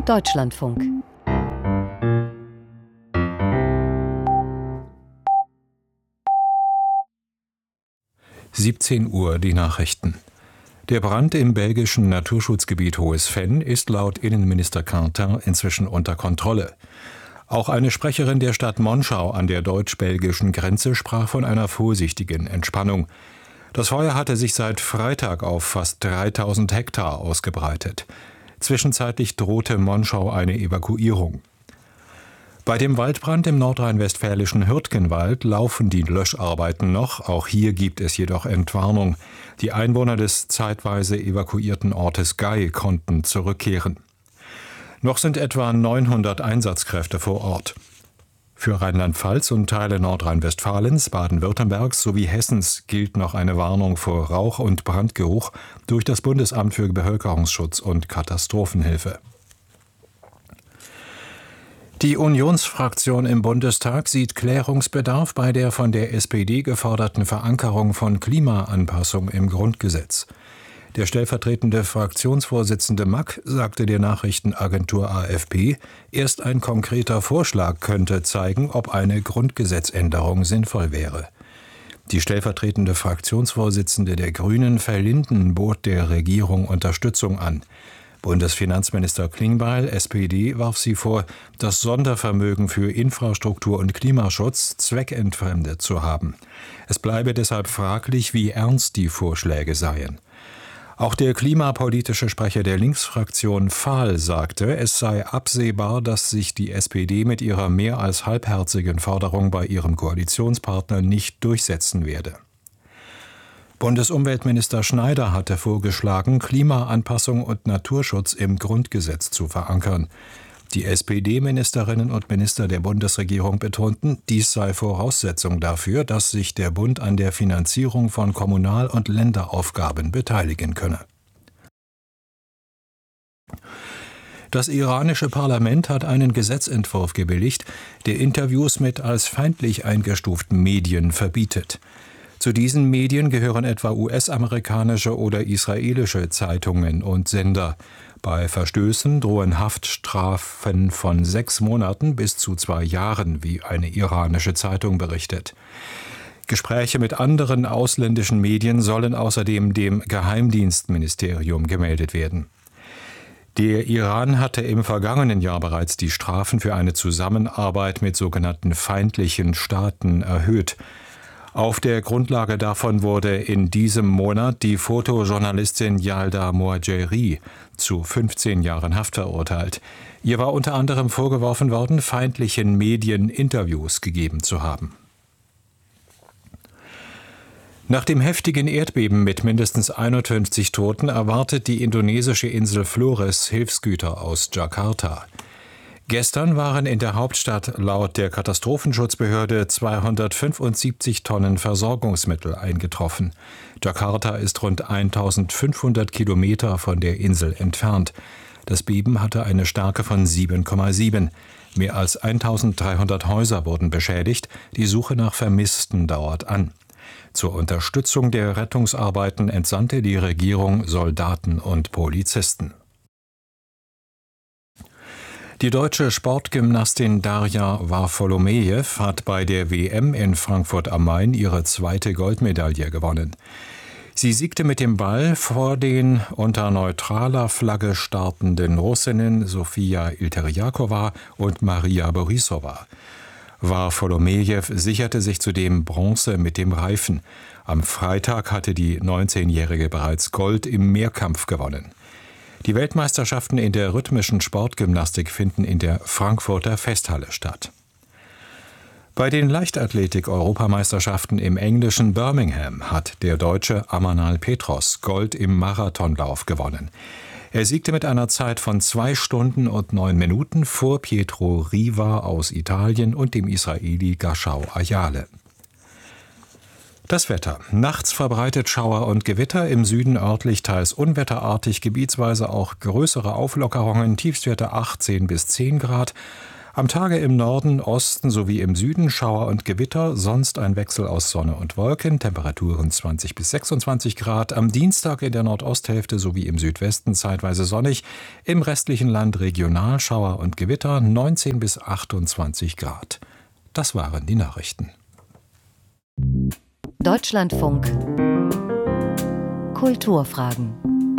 Deutschlandfunk. Uhr die Nachrichten. Der Brand im belgischen Naturschutzgebiet Hohes Venn ist laut Innenminister Quentin inzwischen unter Kontrolle. Auch eine Sprecherin der Stadt Monschau an der deutsch-belgischen Grenze sprach von einer vorsichtigen Entspannung. Das Feuer hatte sich seit Freitag auf fast 3000 Hektar ausgebreitet. Zwischenzeitlich drohte Monschau eine Evakuierung. Bei dem Waldbrand im nordrhein-westfälischen Hürtgenwald laufen die Löscharbeiten noch. Auch hier gibt es jedoch Entwarnung. Die Einwohner des zeitweise evakuierten Ortes Gay konnten zurückkehren. Noch sind etwa 900 Einsatzkräfte vor Ort. Für Rheinland-Pfalz und Teile Nordrhein-Westfalens, Baden-Württembergs sowie Hessens gilt noch eine Warnung vor Rauch- und Brandgeruch durch das Bundesamt für Bevölkerungsschutz und Katastrophenhilfe. Die Unionsfraktion im Bundestag sieht Klärungsbedarf bei der von der SPD geforderten Verankerung von Klimaanpassung im Grundgesetz. Der stellvertretende Fraktionsvorsitzende Mack sagte der Nachrichtenagentur AFP, erst ein konkreter Vorschlag könnte zeigen, ob eine Grundgesetzänderung sinnvoll wäre. Die stellvertretende Fraktionsvorsitzende der Grünen, Verlinden, bot der Regierung Unterstützung an. Bundesfinanzminister Klingbeil, SPD, warf sie vor, das Sondervermögen für Infrastruktur und Klimaschutz zweckentfremdet zu haben. Es bleibe deshalb fraglich, wie ernst die Vorschläge seien. Auch der klimapolitische Sprecher der Linksfraktion Fahl sagte, es sei absehbar, dass sich die SPD mit ihrer mehr als halbherzigen Forderung bei ihrem Koalitionspartner nicht durchsetzen werde. Bundesumweltminister Schneider hatte vorgeschlagen, Klimaanpassung und Naturschutz im Grundgesetz zu verankern. Die SPD-Ministerinnen und Minister der Bundesregierung betonten, dies sei Voraussetzung dafür, dass sich der Bund an der Finanzierung von Kommunal- und Länderaufgaben beteiligen könne. Das iranische Parlament hat einen Gesetzentwurf gebilligt, der Interviews mit als feindlich eingestuften Medien verbietet. Zu diesen Medien gehören etwa US-amerikanische oder israelische Zeitungen und Sender. Bei Verstößen drohen Haftstrafen von 6 Monaten bis zu 2 Jahren, wie eine iranische Zeitung berichtet. Gespräche mit anderen ausländischen Medien sollen außerdem dem Geheimdienstministerium gemeldet werden. Der Iran hatte im vergangenen Jahr bereits die Strafen für eine Zusammenarbeit mit sogenannten feindlichen Staaten erhöht. Auf der Grundlage davon wurde in diesem Monat die Fotojournalistin Yalda Moagheri zu 15 Jahren Haft verurteilt. Ihr war unter anderem vorgeworfen worden, feindlichen Medien Interviews gegeben zu haben. Nach dem heftigen Erdbeben mit mindestens 51 Toten erwartet die indonesische Insel Flores Hilfsgüter aus Jakarta. Gestern waren in der Hauptstadt laut der Katastrophenschutzbehörde 275 Tonnen Versorgungsmittel eingetroffen. Jakarta ist rund 1500 Kilometer von der Insel entfernt. Das Beben hatte eine Stärke von 7,7. Mehr als 1300 Häuser wurden beschädigt. Die Suche nach Vermissten dauert an. Zur Unterstützung der Rettungsarbeiten entsandte die Regierung Soldaten und Polizisten. Die deutsche Sportgymnastin Darja Varfolomejew hat bei der WM in Frankfurt am Main ihre 2. Goldmedaille gewonnen. Sie siegte mit dem Ball vor den unter neutraler Flagge startenden Russinnen Sofia Ilteriakova und Maria Borisova. Varfolomejew sicherte sich zudem Bronze mit dem Reifen. Am Freitag hatte die 19-Jährige bereits Gold im Mehrkampf gewonnen. Die Weltmeisterschaften in der rhythmischen Sportgymnastik finden in der Frankfurter Festhalle statt. Bei den Leichtathletik-Europameisterschaften im englischen Birmingham hat der Deutsche Amanal Petros Gold im Marathonlauf gewonnen. Er siegte mit einer Zeit von 2 Stunden und 9 Minuten vor Pietro Riva aus Italien und dem Israeli Gashau Ayale. Das Wetter. Nachts verbreitet Schauer und Gewitter, im Süden örtlich teils unwetterartig, gebietsweise auch größere Auflockerungen, Tiefstwerte 18 bis 10 Grad. Am Tage im Norden, Osten sowie im Süden Schauer und Gewitter, sonst ein Wechsel aus Sonne und Wolken, Temperaturen 20 bis 26 Grad. Am Dienstag in der Nordosthälfte sowie im Südwesten zeitweise sonnig, im restlichen Land regional Schauer und Gewitter 19 bis 28 Grad. Das waren die Nachrichten. Deutschlandfunk Kulturfragen.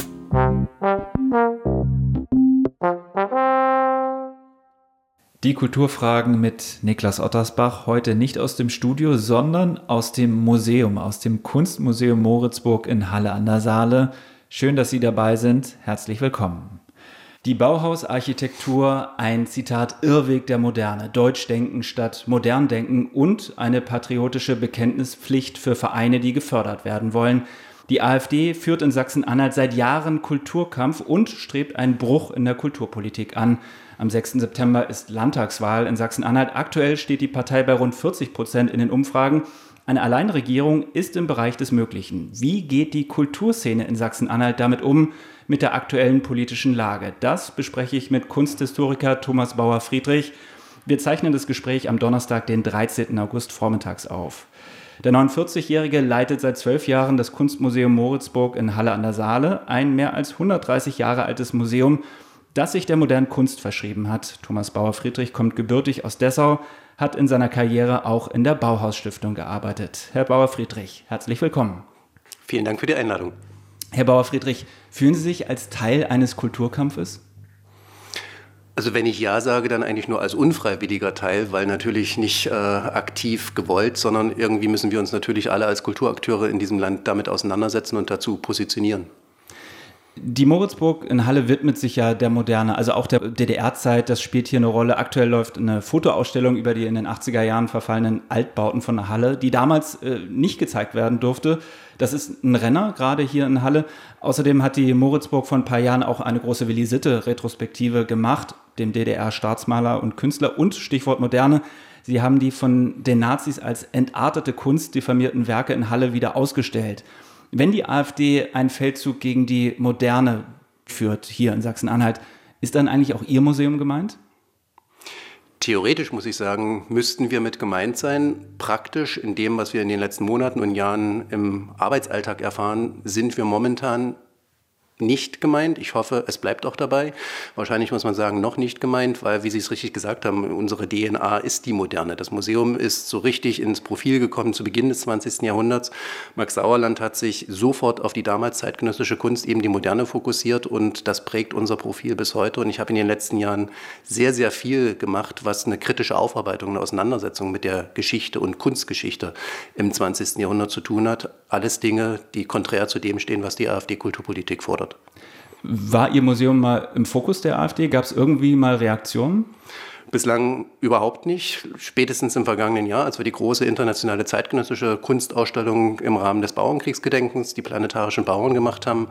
Die Kulturfragen mit Niklas Ottersbach, heute nicht aus dem Studio, sondern aus dem Museum, aus dem Kunstmuseum Moritzburg in Halle an der Saale. Schön, dass Sie dabei sind. Herzlich willkommen. Die Bauhausarchitektur, ein Zitat Irrweg der Moderne, Deutsch denken statt modern denken und eine patriotische Bekenntnispflicht für Vereine, die gefördert werden wollen. Die AfD führt in Sachsen-Anhalt seit Jahren Kulturkampf und strebt einen Bruch in der Kulturpolitik an. Am 6. September ist Landtagswahl in Sachsen-Anhalt. Aktuell steht die Partei bei rund 40% in den Umfragen. Eine Alleinregierung ist im Bereich des Möglichen. Wie geht die Kulturszene in Sachsen-Anhalt damit um, mit der aktuellen politischen Lage? Das bespreche ich mit Kunsthistoriker Thomas Bauer-Friedrich. Wir zeichnen das Gespräch am Donnerstag, den 13. August vormittags auf. Der 49-Jährige leitet seit 12 Jahren das Kunstmuseum Moritzburg in Halle an der Saale, ein mehr als 130 Jahre altes Museum, das sich der modernen Kunst verschrieben hat. Thomas Bauer-Friedrich kommt gebürtig aus Dessau, hat in seiner Karriere auch in der Bauhaus-Stiftung gearbeitet. Herr Bauer-Friedrich, herzlich willkommen. Vielen Dank für die Einladung. Herr Bauer-Friedrich, fühlen Sie sich als Teil eines Kulturkampfes? Also wenn ich ja sage, dann eigentlich nur als unfreiwilliger Teil, weil natürlich nicht aktiv gewollt, sondern irgendwie müssen wir uns natürlich alle als Kulturakteure in diesem Land damit auseinandersetzen und dazu positionieren. Die Moritzburg in Halle widmet sich ja der Moderne, also auch der DDR-Zeit, das spielt hier eine Rolle. Aktuell läuft eine Fotoausstellung über die in den 80er Jahren verfallenen Altbauten von der Halle, die damals nicht gezeigt werden durfte. Das ist ein Renner, gerade hier in Halle. Außerdem hat die Moritzburg vor ein paar Jahren auch eine große Willy Sitte-Retrospektive gemacht, dem DDR-Staatsmaler und Künstler und Stichwort Moderne. Sie haben die von den Nazis als entartete Kunst diffamierten Werke in Halle wieder ausgestellt. Wenn die AfD einen Feldzug gegen die Moderne führt, hier in Sachsen-Anhalt, ist dann eigentlich auch Ihr Museum gemeint? Theoretisch, muss ich sagen, müssten wir mit gemeint sein. Praktisch, in dem, was wir in den letzten Monaten und Jahren im Arbeitsalltag erfahren, sind wir momentan nicht gemeint. Ich hoffe, es bleibt auch dabei. Wahrscheinlich muss man sagen, noch nicht gemeint, weil, wie Sie es richtig gesagt haben, unsere DNA ist die Moderne. Das Museum ist so richtig ins Profil gekommen zu Beginn des 20. Jahrhunderts. Max Sauerland hat sich sofort auf die damals zeitgenössische Kunst, eben die Moderne, fokussiert und das prägt unser Profil bis heute. Und ich habe in den letzten Jahren sehr, sehr viel gemacht, was eine kritische Aufarbeitung, eine Auseinandersetzung mit der Geschichte und Kunstgeschichte im 20. Jahrhundert zu tun hat. Alles Dinge, die konträr zu dem stehen, was die AfD-Kulturpolitik fordert. War Ihr Museum mal im Fokus der AfD? Gab es irgendwie mal Reaktionen? Bislang überhaupt nicht. Spätestens im vergangenen Jahr, als wir die große internationale zeitgenössische Kunstausstellung im Rahmen des Bauernkriegsgedenkens, die planetarischen Bauern, gemacht haben,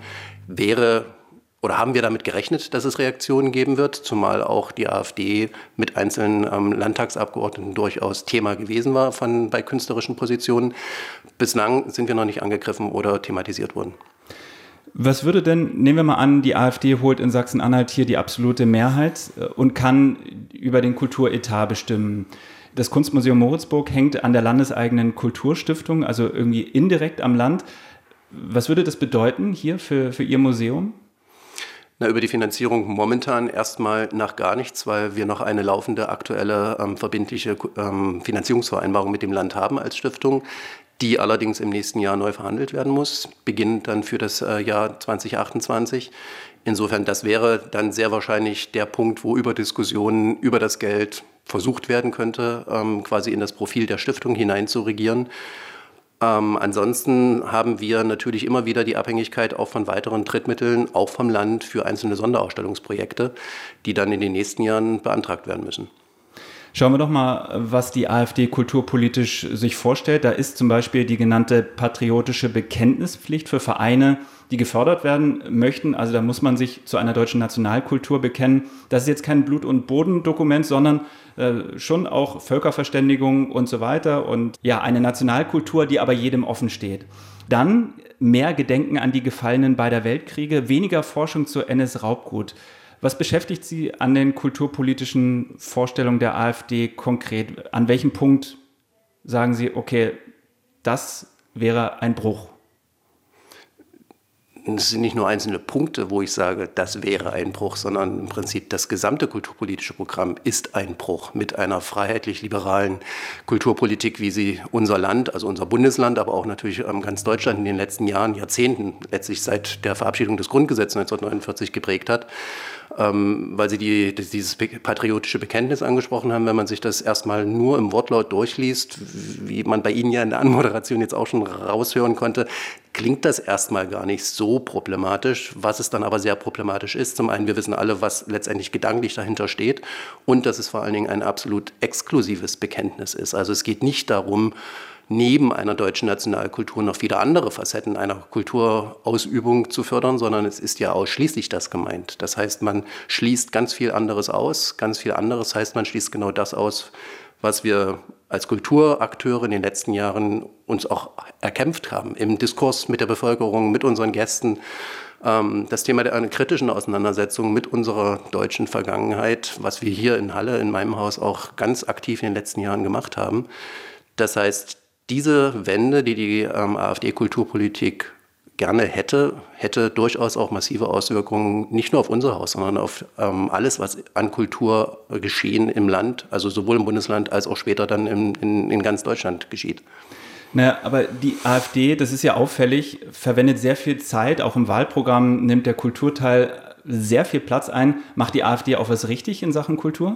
haben wir damit gerechnet, dass es Reaktionen geben wird, zumal auch die AfD mit einzelnen Landtagsabgeordneten durchaus Thema gewesen war bei künstlerischen Positionen. Bislang sind wir noch nicht angegriffen oder thematisiert worden. Was würde denn, nehmen wir mal an, die AfD holt in Sachsen-Anhalt hier die absolute Mehrheit und kann über den Kulturetat bestimmen. Das Kunstmuseum Moritzburg hängt an der landeseigenen Kulturstiftung, also irgendwie indirekt am Land. Was würde das bedeuten hier für Ihr Museum? Über die Finanzierung momentan erstmal nach gar nichts, weil wir noch eine laufende aktuelle verbindliche Finanzierungsvereinbarung mit dem Land haben als Stiftung, die allerdings im nächsten Jahr neu verhandelt werden muss, beginnend dann für das Jahr 2028. Insofern, das wäre dann sehr wahrscheinlich der Punkt, wo über Diskussionen über das Geld versucht werden könnte, quasi in das Profil der Stiftung hinein zu regieren. Ansonsten haben wir natürlich immer wieder die Abhängigkeit auch von weiteren Drittmitteln, auch vom Land, für einzelne Sonderausstellungsprojekte, die dann in den nächsten Jahren beantragt werden müssen. Schauen wir doch mal, was die AfD kulturpolitisch sich vorstellt. Da ist zum Beispiel die genannte patriotische Bekenntnispflicht für Vereine, die gefördert werden möchten. Also da muss man sich zu einer deutschen Nationalkultur bekennen. Das ist jetzt kein Blut- und Bodendokument, sondern schon auch Völkerverständigung und so weiter. Und ja, eine Nationalkultur, die aber jedem offen steht. Dann mehr Gedenken an die Gefallenen beider Weltkriege, weniger Forschung zu NS-Raubgut. Was beschäftigt Sie an den kulturpolitischen Vorstellungen der AfD konkret? An welchem Punkt sagen Sie, okay, das wäre ein Bruch? Es sind nicht nur einzelne Punkte, wo ich sage, das wäre ein Bruch, sondern im Prinzip das gesamte kulturpolitische Programm ist ein Bruch mit einer freiheitlich-liberalen Kulturpolitik, wie sie unser Land, also unser Bundesland, aber auch natürlich ganz Deutschland in den letzten Jahren, Jahrzehnten, letztlich seit der Verabschiedung des Grundgesetzes 1949 geprägt hat. Weil Sie dieses patriotische Bekenntnis angesprochen haben, wenn man sich das erstmal nur im Wortlaut durchliest, wie man bei Ihnen ja in der Anmoderation jetzt auch schon raushören konnte, klingt das erstmal gar nicht so problematisch, was es dann aber sehr problematisch ist. Zum einen, wir wissen alle, was letztendlich gedanklich dahinter steht und dass es vor allen Dingen ein absolut exklusives Bekenntnis ist. Also es geht nicht darum, neben einer deutschen Nationalkultur noch viele andere Facetten einer Kulturausübung zu fördern, sondern es ist ja ausschließlich das gemeint. Das heißt, man schließt ganz viel anderes aus. Ganz viel anderes heißt, man schließt genau das aus, was wir als Kulturakteure in den letzten Jahren uns auch erkämpft haben. Im Diskurs mit der Bevölkerung, mit unseren Gästen. Das Thema der kritischen Auseinandersetzung mit unserer deutschen Vergangenheit, was wir hier in Halle, in meinem Haus, auch ganz aktiv in den letzten Jahren gemacht haben. Das heißt, diese Wende, die AfD-Kulturpolitik gerne hätte durchaus auch massive Auswirkungen, nicht nur auf unser Haus, sondern auf alles, was an Kulturgeschehen im Land, also sowohl im Bundesland als auch später dann in ganz Deutschland geschieht. Naja, aber die AfD, das ist ja auffällig, verwendet sehr viel Zeit, auch im Wahlprogramm nimmt der Kulturteil sehr viel Platz ein. Macht die AfD auch was richtig in Sachen Kultur?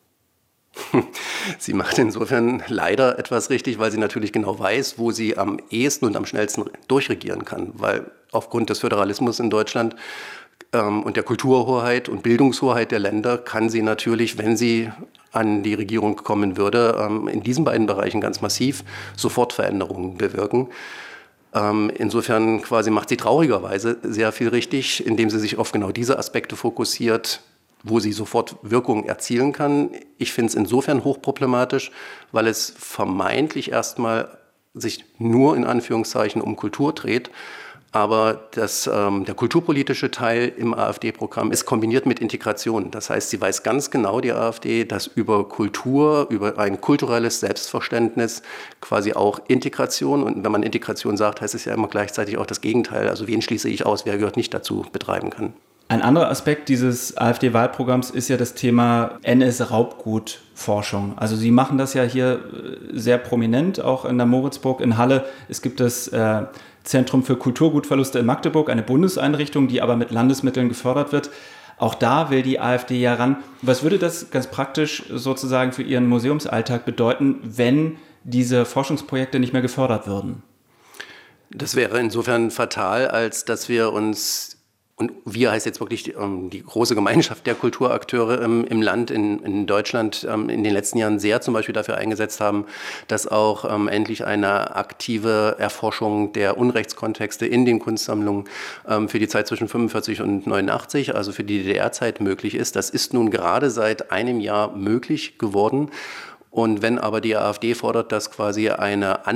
Sie macht insofern leider etwas richtig, weil sie natürlich genau weiß, wo sie am ehesten und am schnellsten durchregieren kann. Weil aufgrund des Föderalismus in Deutschland und der Kulturhoheit und Bildungshoheit der Länder kann sie natürlich, wenn sie an die Regierung kommen würde, in diesen beiden Bereichen ganz massiv sofort Veränderungen bewirken. Insofern quasi macht sie traurigerweise sehr viel richtig, indem sie sich auf genau diese Aspekte fokussiert, wo sie sofort Wirkung erzielen kann. Ich finde es insofern hochproblematisch, weil es vermeintlich erstmal sich nur in Anführungszeichen um Kultur dreht. Aber der kulturpolitische Teil im AfD-Programm ist kombiniert mit Integration. Das heißt, sie weiß ganz genau, die AfD, dass über Kultur, über ein kulturelles Selbstverständnis quasi auch Integration, und wenn man Integration sagt, heißt es ja immer gleichzeitig auch das Gegenteil. Also wen schließe ich aus, wer gehört nicht dazu, betreiben kann. Ein anderer Aspekt dieses AfD-Wahlprogramms ist ja das Thema NS-Raubgutforschung. Also Sie machen das ja hier sehr prominent, auch in der Moritzburg in Halle. Es gibt das Zentrum für Kulturgutverluste in Magdeburg, eine Bundeseinrichtung, die aber mit Landesmitteln gefördert wird. Auch da will die AfD ja ran. Was würde das ganz praktisch sozusagen für Ihren Museumsalltag bedeuten, wenn diese Forschungsprojekte nicht mehr gefördert würden? Das wäre insofern fatal, als dass wir uns, und wir heißt jetzt wirklich die große Gemeinschaft der Kulturakteure im Land, in Deutschland, in den letzten Jahren sehr zum Beispiel dafür eingesetzt haben, dass auch endlich eine aktive Erforschung der Unrechtskontexte in den Kunstsammlungen für die Zeit zwischen 45 und 89, also für die DDR-Zeit möglich ist. Das ist nun gerade seit einem Jahr möglich geworden. Und wenn aber die AfD fordert, dass quasi eine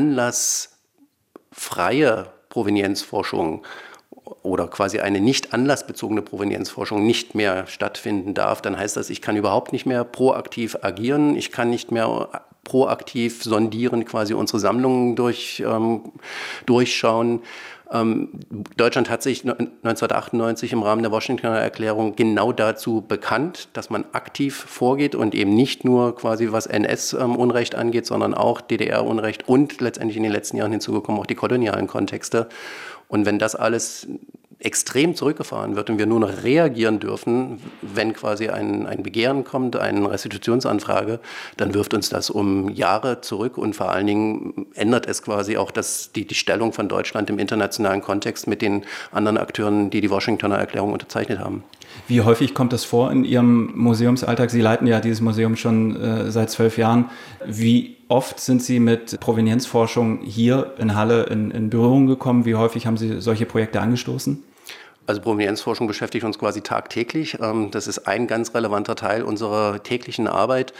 anlassfreie Provenienzforschung oder quasi eine nicht anlassbezogene Provenienzforschung nicht mehr stattfinden darf, dann heißt das, ich kann überhaupt nicht mehr proaktiv agieren, ich kann nicht mehr proaktiv sondieren, quasi unsere Sammlungen durchschauen. Deutschland hat sich 1998 im Rahmen der Washingtoner Erklärung genau dazu bekannt, dass man aktiv vorgeht und eben nicht nur quasi was NS-Unrecht angeht, sondern auch DDR-Unrecht und letztendlich in den letzten Jahren hinzugekommen auch die kolonialen Kontexte. Und wenn das alles extrem zurückgefahren wird und wir nur noch reagieren dürfen, wenn quasi ein Begehren kommt, eine Restitutionsanfrage, dann wirft uns das um Jahre zurück und vor allen Dingen ändert es quasi auch die Stellung von Deutschland im internationalen Kontext mit den anderen Akteuren, die die Washingtoner Erklärung unterzeichnet haben. Wie häufig kommt das vor in Ihrem Museumsalltag? Sie leiten ja dieses Museum schon seit 12 Jahren. Wie oft sind Sie mit Provenienzforschung hier in Halle in Berührung gekommen? Wie häufig haben Sie solche Projekte angestoßen? Also Provenienzforschung beschäftigt uns quasi tagtäglich. Das ist ein ganz relevanter Teil unserer täglichen Arbeit.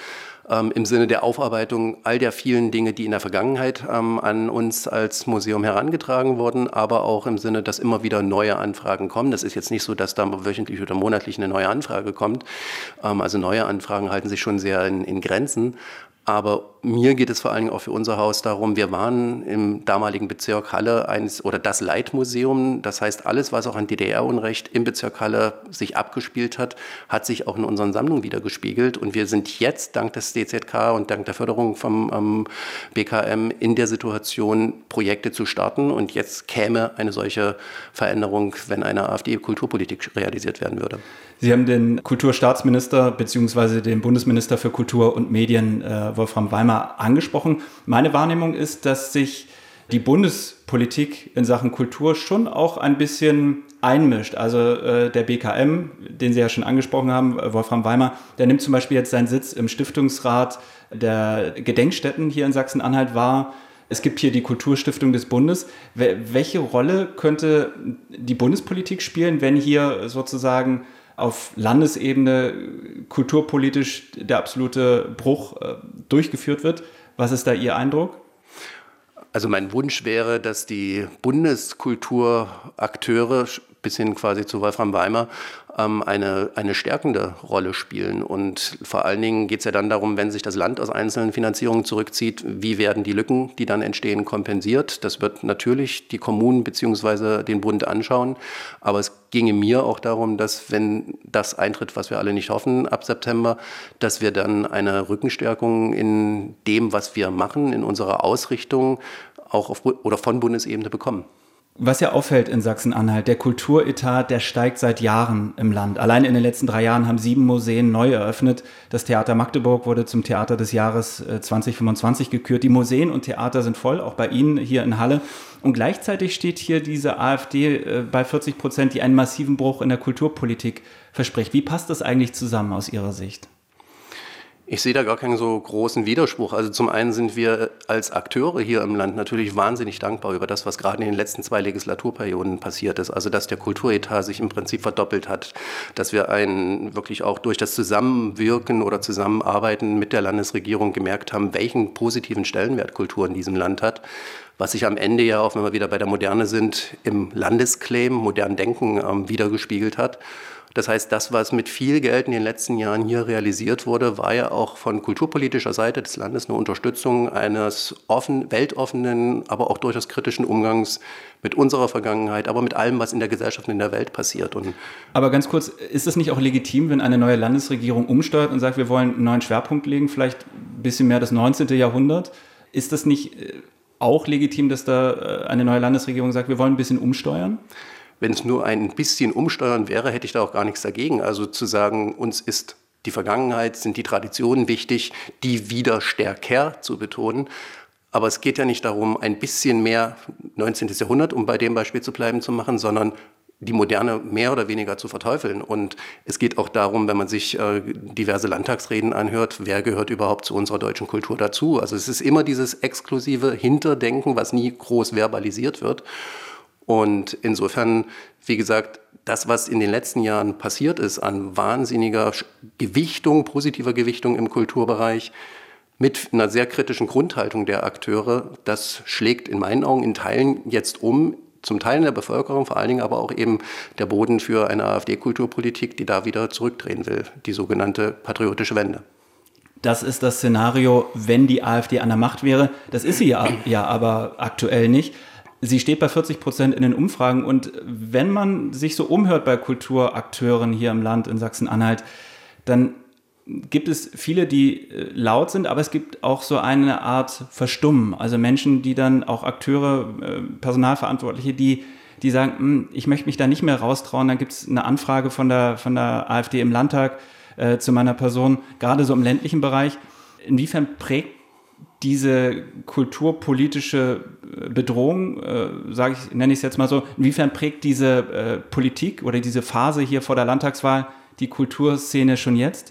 im Sinne der Aufarbeitung all der vielen Dinge, die in der Vergangenheit an uns als Museum herangetragen wurden, aber auch im Sinne, dass immer wieder neue Anfragen kommen. Das ist jetzt nicht so, dass da wöchentlich oder monatlich eine neue Anfrage kommt. Also neue Anfragen halten sich schon sehr in Grenzen. Aber mir geht es vor allen Dingen auch für unser Haus darum, wir waren im damaligen Bezirk Halle das Leitmuseum. Das heißt, alles, was auch an DDR-Unrecht im Bezirk Halle sich abgespielt hat, hat sich auch in unseren Sammlungen wiedergespiegelt. Und wir sind jetzt dank des DZK und dank der Förderung vom BKM in der Situation, Projekte zu starten. Und jetzt käme eine solche Veränderung, wenn eine AfD-Kulturpolitik realisiert werden würde. Sie haben den Kulturstaatsminister bzw. den Bundesminister für Kultur und Medien, Wolfram Weimer, angesprochen. Meine Wahrnehmung ist, dass sich die Bundespolitik in Sachen Kultur schon auch ein bisschen einmischt. Also der BKM, den Sie ja schon angesprochen haben, Wolfram Weimer, der nimmt zum Beispiel jetzt seinen Sitz im Stiftungsrat der Gedenkstätten hier in Sachsen-Anhalt wahr. Es gibt hier die Kulturstiftung des Bundes. Welche Rolle könnte die Bundespolitik spielen, wenn hier sozusagen auf Landesebene kulturpolitisch der absolute Bruch durchgeführt wird? Was ist da Ihr Eindruck? Also mein Wunsch wäre, dass die Bundeskulturakteure bis hin quasi zu Wolfram Weimer eine stärkende Rolle spielen. Und vor allen Dingen geht es ja dann darum, wenn sich das Land aus einzelnen Finanzierungen zurückzieht, wie werden die Lücken, die dann entstehen, kompensiert. Das wird natürlich die Kommunen bzw. den Bund anschauen. Aber es ginge mir auch darum, dass, wenn das eintritt, was wir alle nicht hoffen, ab September, dass wir dann eine Rückenstärkung in dem, was wir machen, in unserer Ausrichtung auch von Bundesebene bekommen. Was ja auffällt in Sachsen-Anhalt, der Kulturetat, der steigt seit Jahren im Land. Allein in den letzten 3 Jahren haben 7 Museen neu eröffnet. Das Theater Magdeburg wurde zum Theater des Jahres 2025 gekürt. Die Museen und Theater sind voll, auch bei Ihnen hier in Halle. Und gleichzeitig steht hier diese AfD bei 40%, die einen massiven Bruch in der Kulturpolitik verspricht. Wie passt das eigentlich zusammen aus Ihrer Sicht? Ich sehe da gar keinen so großen Widerspruch. Also zum einen sind wir als Akteure hier im Land natürlich wahnsinnig dankbar über das, was gerade in den letzten 2 Legislaturperioden passiert ist. Also dass der Kulturetat sich im Prinzip verdoppelt hat, dass wir wirklich auch durch das Zusammenwirken oder Zusammenarbeiten mit der Landesregierung gemerkt haben, welchen positiven Stellenwert Kultur in diesem Land hat. Was sich am Ende ja auch, wenn wir wieder bei der Moderne sind, im Landesclaim, modernen Denken wiedergespiegelt hat. Das heißt, das, was mit viel Geld in den letzten Jahren hier realisiert wurde, war ja auch von kulturpolitischer Seite des Landes eine Unterstützung eines weltoffenen, aber auch durchaus kritischen Umgangs mit unserer Vergangenheit, aber mit allem, was in der Gesellschaft und in der Welt passiert. Aber ganz kurz, ist es nicht auch legitim, wenn eine neue Landesregierung umsteuert und sagt, wir wollen einen neuen Schwerpunkt legen, vielleicht ein bisschen mehr das 19. Jahrhundert? Ist das nicht auch legitim, dass da eine neue Landesregierung sagt, wir wollen ein bisschen umsteuern? Wenn es nur ein bisschen umsteuern wäre, hätte ich da auch gar nichts dagegen. Also zu sagen, uns ist die Vergangenheit, sind die Traditionen wichtig, die wieder stärker zu betonen. Aber es geht ja nicht darum, ein bisschen mehr 19. Jahrhundert, um bei dem Beispiel zu bleiben, zu machen, sondern die Moderne mehr oder weniger zu verteufeln. Und es geht auch darum, wenn man sich diverse Landtagsreden anhört, wer gehört überhaupt zu unserer deutschen Kultur dazu? Also es ist immer dieses exklusive Hinterdenken, was nie groß verbalisiert wird. Und insofern, wie gesagt, das, was in den letzten Jahren passiert ist an wahnsinniger Gewichtung, positiver Gewichtung im Kulturbereich, mit einer sehr kritischen Grundhaltung der Akteure, das schlägt in meinen Augen in Teilen jetzt um, zum Teil in der Bevölkerung, vor allen Dingen aber auch eben der Boden für eine AfD-Kulturpolitik, die da wieder zurückdrehen will, die sogenannte patriotische Wende. Das ist das Szenario, wenn die AfD an der Macht wäre. Das ist sie ja aber aktuell nicht. Sie steht bei 40% in den Umfragen, und wenn man sich so umhört bei Kulturakteuren hier im Land in Sachsen-Anhalt, dann gibt es viele, die laut sind, aber es gibt auch so eine Art Verstummen. Also Menschen, die dann auch Akteure, Personalverantwortliche, die sagen, ich möchte mich da nicht mehr raustrauen. Dann gibt es eine Anfrage von der AfD im Landtag zu meiner Person, gerade so im ländlichen Bereich. Inwiefern prägt diese kulturpolitische Bedrohung, nenne ich es jetzt mal so, inwiefern prägt diese Politik oder diese Phase hier vor der Landtagswahl die Kulturszene schon jetzt?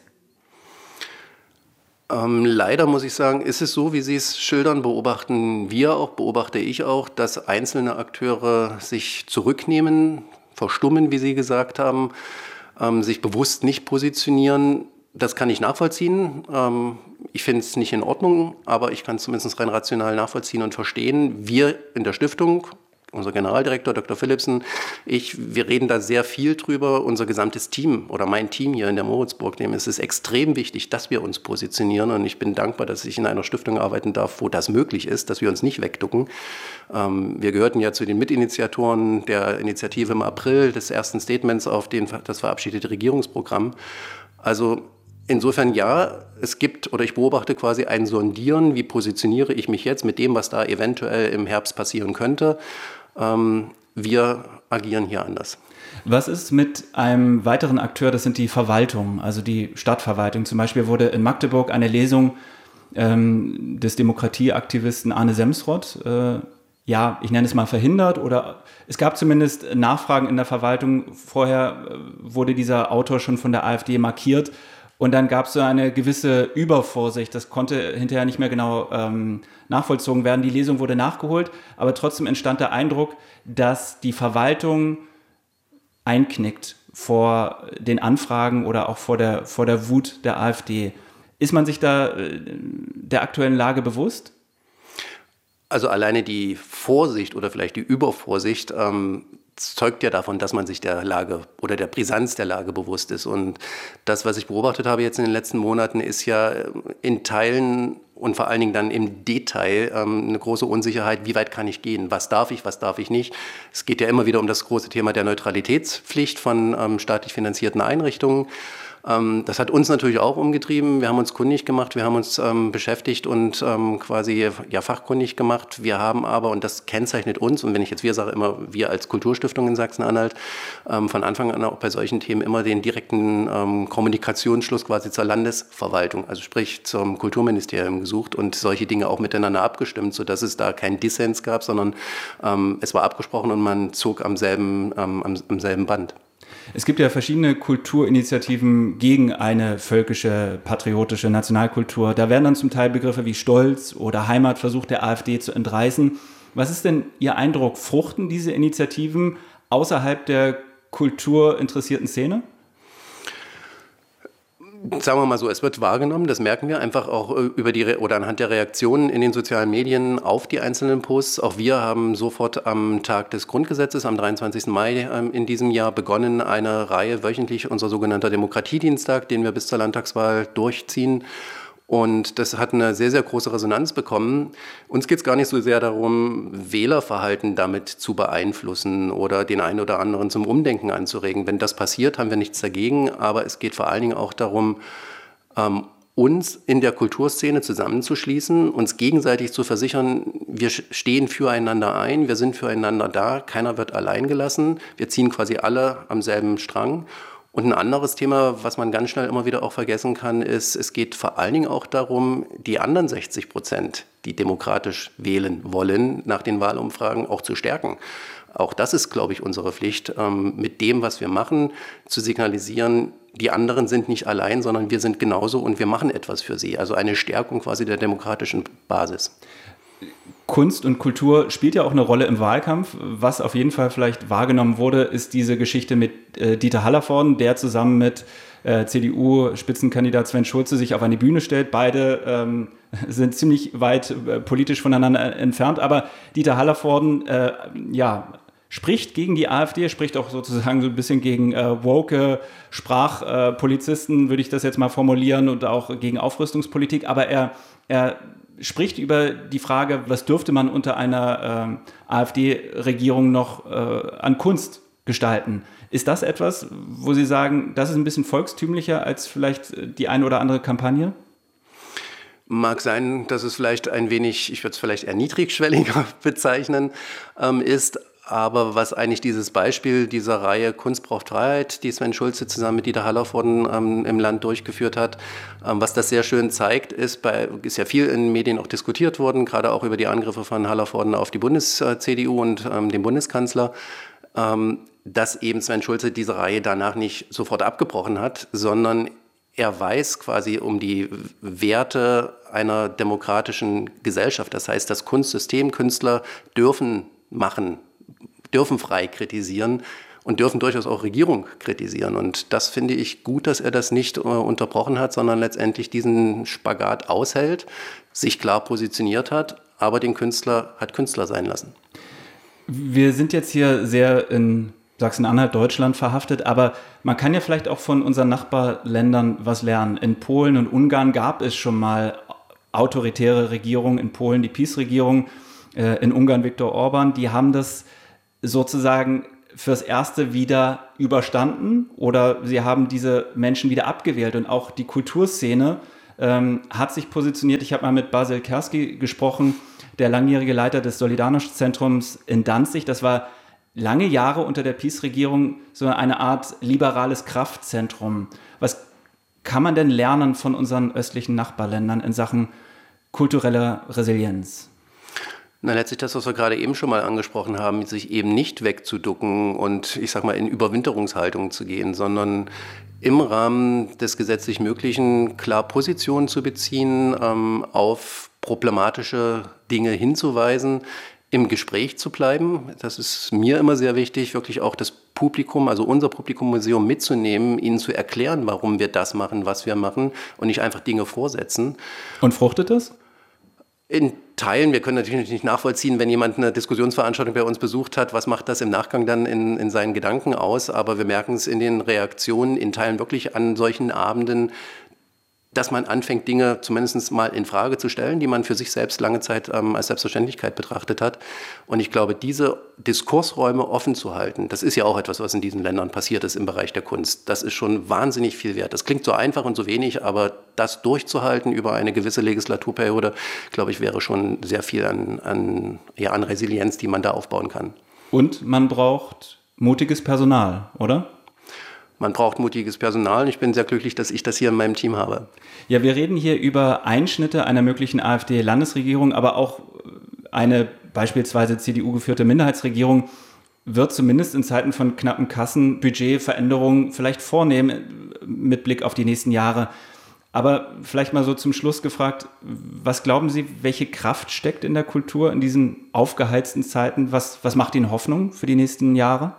Leider muss ich sagen, ist es so, wie Sie es schildern, beobachte ich auch, dass einzelne Akteure sich zurücknehmen, verstummen, wie Sie gesagt haben, sich bewusst nicht positionieren. Das kann ich nachvollziehen. Ich finde es nicht in Ordnung, aber ich kann es zumindest rein rational nachvollziehen und verstehen. Wir in der Stiftung, unser Generaldirektor Dr. Philipsen, wir reden da sehr viel drüber. Unser gesamtes Team oder mein Team hier in der Moritzburg, dem ist es extrem wichtig, dass wir uns positionieren. Und ich bin dankbar, dass ich in einer Stiftung arbeiten darf, wo das möglich ist, dass wir uns nicht wegducken. Wir gehörten ja zu den Mitinitiatoren der Initiative im April des ersten Statements auf das verabschiedete Regierungsprogramm. Also insofern ja, es gibt oder ich beobachte quasi ein Sondieren, wie positioniere ich mich jetzt mit dem, was da eventuell im Herbst passieren könnte. Wir agieren hier anders. Was ist mit einem weiteren Akteur, das sind die Verwaltungen, also die Stadtverwaltung. Zum Beispiel wurde in Magdeburg eine Lesung des Demokratieaktivisten Arne Semsrott, ich nenne es mal verhindert, oder es gab zumindest Nachfragen in der Verwaltung. Vorher wurde dieser Autor schon von der AfD markiert. Und dann gab es so eine gewisse Übervorsicht, das konnte hinterher nicht mehr genau nachvollzogen werden. Die Lesung wurde nachgeholt, aber trotzdem entstand der Eindruck, dass die Verwaltung einknickt vor den Anfragen oder auch vor der Wut der AfD. Ist man sich da der aktuellen Lage bewusst? Also alleine die Vorsicht oder vielleicht die Übervorsicht zeugt ja davon, dass man sich der Lage oder der Brisanz der Lage bewusst ist. Und das, was ich beobachtet habe jetzt in den letzten Monaten, ist ja in Teilen und vor allen Dingen dann im Detail eine große Unsicherheit, wie weit kann ich gehen, was darf ich nicht. Es geht ja immer wieder um das große Thema der Neutralitätspflicht von staatlich finanzierten Einrichtungen. Das hat uns natürlich auch umgetrieben. Wir haben uns kundig gemacht, wir haben uns beschäftigt und quasi fachkundig gemacht. Wir haben aber, und das kennzeichnet uns, und wenn ich jetzt wir sage, immer wir als Kulturstiftung in Sachsen-Anhalt, von Anfang an auch bei solchen Themen immer den direkten Kommunikationsschluss quasi zur Landesverwaltung, also sprich zum Kulturministerium gesucht und solche Dinge auch miteinander abgestimmt, sodass es da keinen Dissens gab, sondern es war abgesprochen und man zog am selben Band. Es gibt ja verschiedene Kulturinitiativen gegen eine völkische, patriotische Nationalkultur. Da werden dann zum Teil Begriffe wie Stolz oder Heimat versucht, der AfD zu entreißen. Was ist denn Ihr Eindruck? Fruchten diese Initiativen außerhalb der kulturinteressierten Szene? Sagen wir mal so, es wird wahrgenommen, das merken wir einfach auch oder anhand der Reaktionen in den sozialen Medien auf die einzelnen Posts. Auch wir haben sofort am Tag des Grundgesetzes, am 23. Mai in diesem Jahr begonnen, eine Reihe wöchentlich, unser sogenannter Demokratiedienstag, den wir bis zur Landtagswahl durchziehen. Und das hat eine sehr, sehr große Resonanz bekommen. Uns geht es gar nicht so sehr darum, Wählerverhalten damit zu beeinflussen oder den einen oder anderen zum Umdenken anzuregen. Wenn das passiert, haben wir nichts dagegen. Aber es geht vor allen Dingen auch darum, uns in der Kulturszene zusammenzuschließen, uns gegenseitig zu versichern, wir stehen füreinander ein, wir sind füreinander da, keiner wird allein gelassen. Wir ziehen quasi alle am selben Strang. Und ein anderes Thema, was man ganz schnell immer wieder auch vergessen kann, ist, es geht vor allen Dingen auch darum, die anderen 60%, die demokratisch wählen wollen, nach den Wahlumfragen auch zu stärken. Auch das ist, glaube ich, unsere Pflicht, mit dem, was wir machen, zu signalisieren, die anderen sind nicht allein, sondern wir sind genauso und wir machen etwas für sie. Also eine Stärkung quasi der demokratischen Basis. Kunst und Kultur spielt ja auch eine Rolle im Wahlkampf. Was auf jeden Fall vielleicht wahrgenommen wurde, ist diese Geschichte mit Dieter Hallervorden, der zusammen mit CDU-Spitzenkandidat Sven Schulze sich auf eine Bühne stellt. Beide sind ziemlich weit politisch voneinander entfernt, aber Dieter Hallervorden spricht gegen die AfD, spricht auch sozusagen so ein bisschen gegen woke Sprachpolizisten, würde ich das jetzt mal formulieren, und auch gegen Aufrüstungspolitik, aber er spricht über die Frage, was dürfte man unter einer AfD-Regierung noch an Kunst gestalten. Ist das etwas, wo Sie sagen, das ist ein bisschen volkstümlicher als vielleicht die eine oder andere Kampagne? Mag sein, dass es vielleicht ein wenig, ich würde es vielleicht eher niedrigschwelliger bezeichnen, ist. Aber was eigentlich dieses Beispiel dieser Reihe Kunst braucht Freiheit, die Sven Schulze zusammen mit Dieter Hallervorden im Land durchgeführt hat, was das sehr schön zeigt, ist ja viel in den Medien auch diskutiert worden, gerade auch über die Angriffe von Hallervorden auf die Bundes-CDU und den Bundeskanzler, dass eben Sven Schulze diese Reihe danach nicht sofort abgebrochen hat, sondern er weiß quasi um die Werte einer demokratischen Gesellschaft. Das heißt, das Kunstsystem, Künstler dürfen frei kritisieren und dürfen durchaus auch Regierung kritisieren. Und das finde ich gut, dass er das nicht unterbrochen hat, sondern letztendlich diesen Spagat aushält, sich klar positioniert hat, aber den Künstler hat Künstler sein lassen. Wir sind jetzt hier sehr in Sachsen-Anhalt, Deutschland verhaftet, aber man kann ja vielleicht auch von unseren Nachbarländern was lernen. In Polen und Ungarn gab es schon mal autoritäre Regierungen, in Polen die PiS-Regierung, in Ungarn Viktor Orban, die haben das sozusagen fürs Erste wieder überstanden oder sie haben diese Menschen wieder abgewählt und auch die Kulturszene hat sich positioniert. Ich habe mal mit Basil Kerski gesprochen, der langjährige Leiter des Solidarność-Zentrums in Danzig. Das war lange Jahre unter der PiS-Regierung so eine Art liberales Kraftzentrum. Was kann man denn lernen von unseren östlichen Nachbarländern in Sachen kultureller Resilienz? Na, letztlich das, was wir gerade eben schon mal angesprochen haben, sich eben nicht wegzuducken und ich sag mal in Überwinterungshaltung zu gehen, sondern im Rahmen des gesetzlich Möglichen klar Positionen zu beziehen, auf problematische Dinge hinzuweisen, im Gespräch zu bleiben. Das ist mir immer sehr wichtig, wirklich auch das Publikum, also unser Publikum-Museum mitzunehmen, ihnen zu erklären, warum wir das machen, was wir machen und nicht einfach Dinge vorsetzen. Und fruchtet das? In Teilen. Wir können natürlich nicht nachvollziehen, wenn jemand eine Diskussionsveranstaltung bei uns besucht hat, was macht das im Nachgang dann in seinen Gedanken aus. Aber wir merken es in den Reaktionen, in Teilen wirklich an solchen Abenden, dass man anfängt, Dinge zumindest mal in Frage zu stellen, die man für sich selbst lange Zeit als Selbstverständlichkeit betrachtet hat. Und ich glaube, diese Diskursräume offen zu halten, das ist ja auch etwas, was in diesen Ländern passiert ist im Bereich der Kunst. Das ist schon wahnsinnig viel wert. Das klingt so einfach und so wenig, aber das durchzuhalten über eine gewisse Legislaturperiode, glaube ich, wäre schon sehr viel an Resilienz, die man da aufbauen kann. Und man braucht mutiges Personal, oder? Man braucht mutiges Personal. Ich bin sehr glücklich, dass ich das hier in meinem Team habe. Ja, wir reden hier über Einschnitte einer möglichen AfD-Landesregierung, aber auch eine beispielsweise CDU-geführte Minderheitsregierung wird zumindest in Zeiten von knappen Kassen Budgetveränderungen vielleicht vornehmen mit Blick auf die nächsten Jahre. Aber vielleicht mal so zum Schluss gefragt, was glauben Sie, welche Kraft steckt in der Kultur in diesen aufgeheizten Zeiten? Was macht Ihnen Hoffnung für die nächsten Jahre?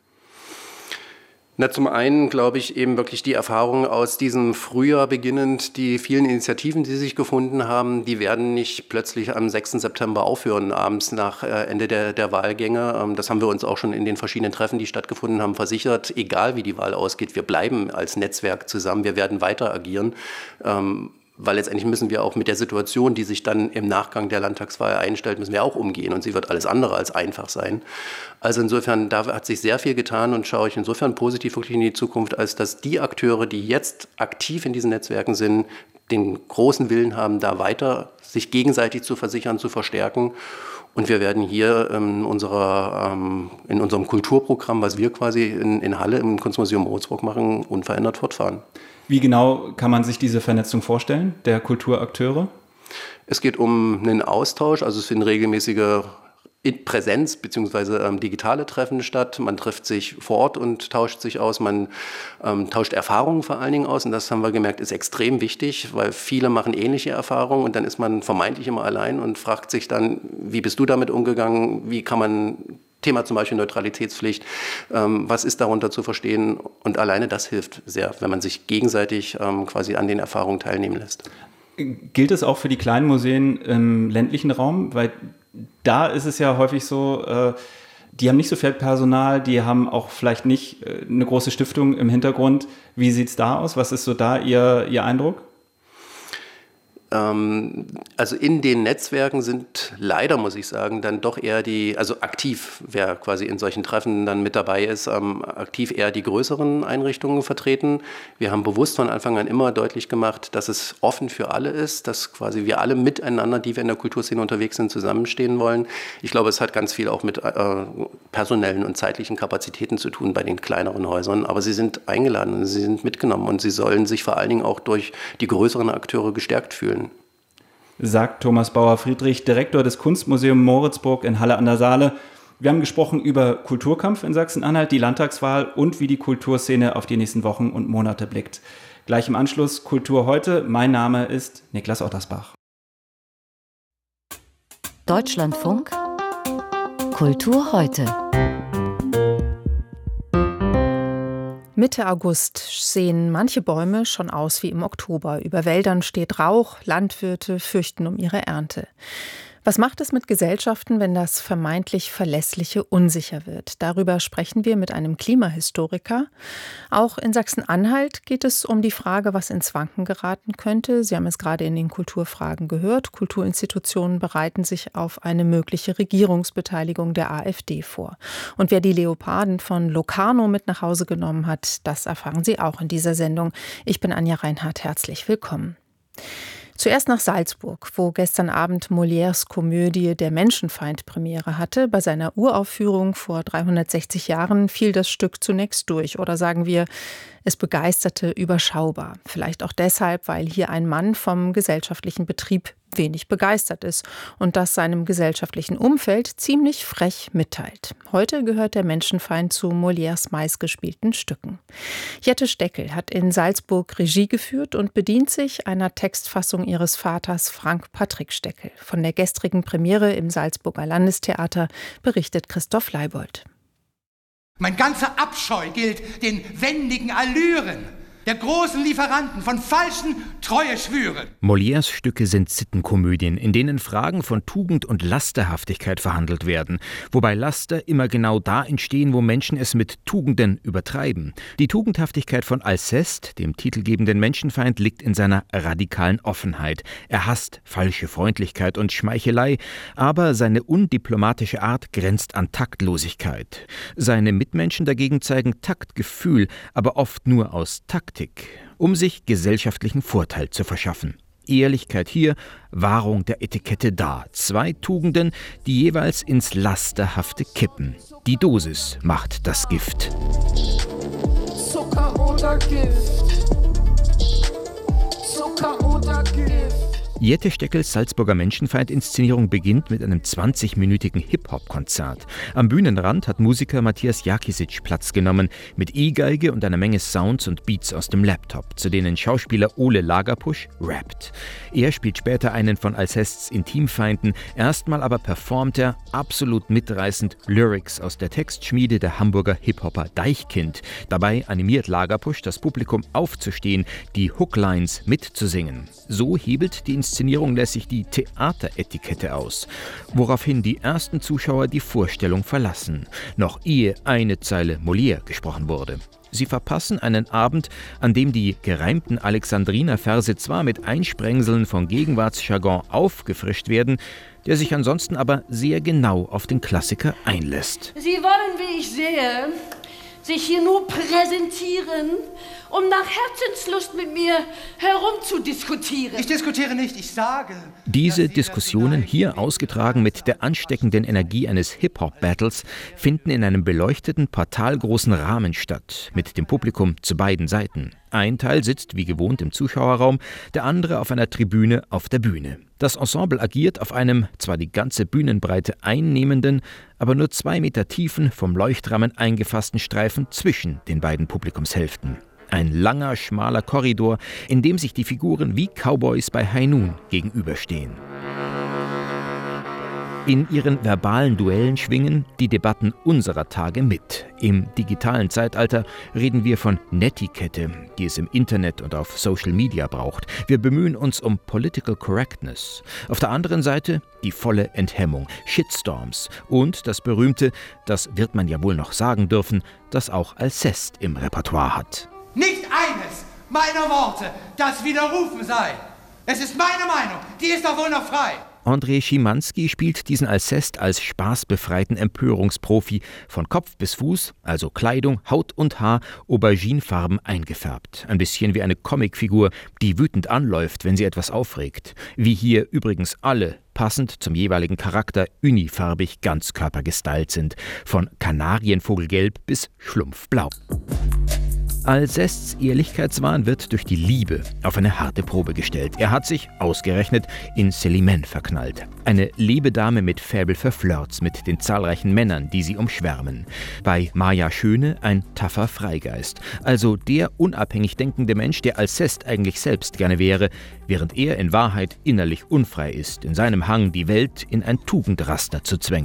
Na, zum einen glaube ich eben wirklich die Erfahrung aus diesem Frühjahr beginnend, die vielen Initiativen, die sich gefunden haben, die werden nicht plötzlich am 6. September aufhören, abends nach Ende der Wahlgänge. Das haben wir uns auch schon in den verschiedenen Treffen, die stattgefunden haben, versichert. Egal wie die Wahl ausgeht, wir bleiben als Netzwerk zusammen, wir werden weiter agieren. Weil letztendlich müssen wir auch mit der Situation, die sich dann im Nachgang der Landtagswahl einstellt, müssen wir auch umgehen. Und sie wird alles andere als einfach sein. Also insofern, da hat sich sehr viel getan und schaue ich insofern positiv wirklich in die Zukunft, als dass die Akteure, die jetzt aktiv in diesen Netzwerken sind, den großen Willen haben, da weiter sich gegenseitig zu versichern, zu verstärken. Und wir werden hier in unserem Kulturprogramm, was wir quasi in Halle im Kunstmuseum Moritzburg machen, unverändert fortfahren. Wie genau kann man sich diese Vernetzung vorstellen, der Kulturakteure? Es geht um einen Austausch, also es finden regelmäßige Präsenz- bzw. digitale Treffen statt. Man trifft sich vor Ort und tauscht sich aus. Man tauscht Erfahrungen vor allen Dingen aus. Und das haben wir gemerkt, ist extrem wichtig, weil viele machen ähnliche Erfahrungen und dann ist man vermeintlich immer allein und fragt sich dann, wie bist du damit umgegangen? Wie kann man Thema zum Beispiel Neutralitätspflicht, was ist darunter zu verstehen? Und alleine das hilft sehr, wenn man sich gegenseitig quasi an den Erfahrungen teilnehmen lässt. Gilt es auch für die kleinen Museen im ländlichen Raum? Weil da ist es ja häufig so, die haben nicht so viel Personal, die haben auch vielleicht nicht eine große Stiftung im Hintergrund. Wie sieht es da aus? Was ist so da Ihr Eindruck? Also in den Netzwerken sind leider, muss ich sagen, dann doch eher also aktiv, wer quasi in solchen Treffen dann mit dabei ist, aktiv eher die größeren Einrichtungen vertreten. Wir haben bewusst von Anfang an immer deutlich gemacht, dass es offen für alle ist, dass quasi wir alle miteinander, die wir in der Kulturszene unterwegs sind, zusammenstehen wollen. Ich glaube, es hat ganz viel auch mit personellen und zeitlichen Kapazitäten zu tun bei den kleineren Häusern, aber sie sind eingeladen und sie sind mitgenommen und sie sollen sich vor allen Dingen auch durch die größeren Akteure gestärkt fühlen. Sagt Thomas Bauer-Friedrich, Direktor des Kunstmuseums Moritzburg in Halle an der Saale. Wir haben gesprochen über Kulturkampf in Sachsen-Anhalt, die Landtagswahl und wie die Kulturszene auf die nächsten Wochen und Monate blickt. Gleich im Anschluss Kultur heute. Mein Name ist Niklas Ottersbach. Deutschlandfunk Kultur heute. Mitte August sehen manche Bäume schon aus wie im Oktober. Über Wäldern steht Rauch, Landwirte fürchten um ihre Ernte. Was macht es mit Gesellschaften, wenn das vermeintlich Verlässliche unsicher wird? Darüber sprechen wir mit einem Klimahistoriker. Auch in Sachsen-Anhalt geht es um die Frage, was ins Wanken geraten könnte. Sie haben es gerade in den Kulturfragen gehört. Kulturinstitutionen bereiten sich auf eine mögliche Regierungsbeteiligung der AfD vor. Und wer die Leoparden von Locarno mit nach Hause genommen hat, das erfahren Sie auch in dieser Sendung. Ich bin Anja Reinhardt, herzlich willkommen. Zuerst nach Salzburg, wo gestern Abend Molières Komödie Der Menschenfeind Premiere hatte. Bei seiner Uraufführung vor 360 Jahren fiel das Stück zunächst durch. Oder sagen wir, es begeisterte überschaubar. Vielleicht auch deshalb, weil hier ein Mann vom gesellschaftlichen Betrieb wenig begeistert ist und das seinem gesellschaftlichen Umfeld ziemlich frech mitteilt. Heute gehört Der Menschenfeind zu Molières meistgespielten Stücken. Jette Steckel hat in Salzburg Regie geführt und bedient sich einer Textfassung ihres Vaters Frank Patrick Steckel. Von der gestrigen Premiere im Salzburger Landestheater berichtet Christoph Leibold. Mein ganzer Abscheu gilt den wendigen Allüren der großen Lieferanten von falschen Treueschwüren. Molières Stücke sind Sittenkomödien, in denen Fragen von Tugend und Lasterhaftigkeit verhandelt werden, wobei Laster immer genau da entstehen, wo Menschen es mit Tugenden übertreiben. Die Tugendhaftigkeit von Alceste, dem titelgebenden Menschenfeind, liegt in seiner radikalen Offenheit. Er hasst falsche Freundlichkeit und Schmeichelei, aber seine undiplomatische Art grenzt an Taktlosigkeit. Seine Mitmenschen dagegen zeigen Taktgefühl, aber oft nur aus Taktik, um sich gesellschaftlichen Vorteil zu verschaffen. Ehrlichkeit hier, Wahrung der Etikette da. 2 Tugenden, die jeweils ins Lasterhafte kippen. Die Dosis macht das Gift. Zucker oder Gift? Zucker oder Gift? Jette Steckels Salzburger Menschenfeind-Inszenierung beginnt mit einem 20-minütigen Hip-Hop-Konzert. Am Bühnenrand hat Musiker Matthias Jakisic Platz genommen, mit E-Geige und einer Menge Sounds und Beats aus dem Laptop, zu denen Schauspieler Ole Lagerpusch rappt. Er spielt später einen von Alcestes Intimfeinden, erstmal aber performt er, absolut mitreißend, Lyrics aus der Textschmiede der Hamburger Hip-Hopper Deichkind. Dabei animiert Lagerpusch das Publikum aufzustehen, die Hooklines mitzusingen. So hebelt die Inszenierung lässig die Theateretikette aus, woraufhin die ersten Zuschauer die Vorstellung verlassen, noch ehe eine Zeile Molière gesprochen wurde. Sie verpassen einen Abend, an dem die gereimten Alexandriner-Verse zwar mit Einsprengseln von Gegenwartsjargon aufgefrischt werden, der sich ansonsten aber sehr genau auf den Klassiker einlässt. Sie wollen, wie ich sehe, sich hier nur präsentieren, um nach Herzenslust mit mir herumzudiskutieren. Ich diskutiere nicht, ich sage. Diese Diskussionen, hier ausgetragen mit der ansteckenden Energie eines Hip-Hop-Battles, finden in einem beleuchteten, portalgroßen Rahmen statt, mit dem Publikum zu beiden Seiten. Ein Teil sitzt wie gewohnt im Zuschauerraum, der andere auf einer Tribüne auf der Bühne. Das Ensemble agiert auf einem zwar die ganze Bühnenbreite einnehmenden, aber nur 2 Meter tiefen, vom Leuchtrahmen eingefassten Streifen zwischen den beiden Publikumshälften. Ein langer, schmaler Korridor, in dem sich die Figuren wie Cowboys bei High Noon gegenüberstehen. In ihren verbalen Duellen schwingen die Debatten unserer Tage mit. Im digitalen Zeitalter reden wir von Netiquette, die es im Internet und auf Social Media braucht. Wir bemühen uns um Political Correctness. Auf der anderen Seite die volle Enthemmung, Shitstorms und das berühmte, das wird man ja wohl noch sagen dürfen, das auch Alceste im Repertoire hat. Nicht eines meiner Worte, das widerrufen sei. Es ist meine Meinung, die ist doch wohl noch frei. André Schimanski spielt diesen Alceste als spaßbefreiten Empörungsprofi, von Kopf bis Fuß, also Kleidung, Haut und Haar, auberginefarben eingefärbt. Ein bisschen wie eine Comicfigur, die wütend anläuft, wenn sie etwas aufregt. Wie hier übrigens alle, passend zum jeweiligen Charakter, unifarbig ganzkörpergestylt sind, von Kanarienvogelgelb bis Schlumpfblau. Alcestes Ehrlichkeitswahn wird durch die Liebe auf eine harte Probe gestellt. Er hat sich, ausgerechnet, in Célimène verknallt. Eine Lebedame mit Faible für Flirts mit den zahlreichen Männern, die sie umschwärmen. Bei Maja Schöne ein taffer Freigeist. Also der unabhängig denkende Mensch, der Alceste eigentlich selbst gerne wäre, während er in Wahrheit innerlich unfrei ist, in seinem Hang, die Welt in ein Tugendraster zu zwängen.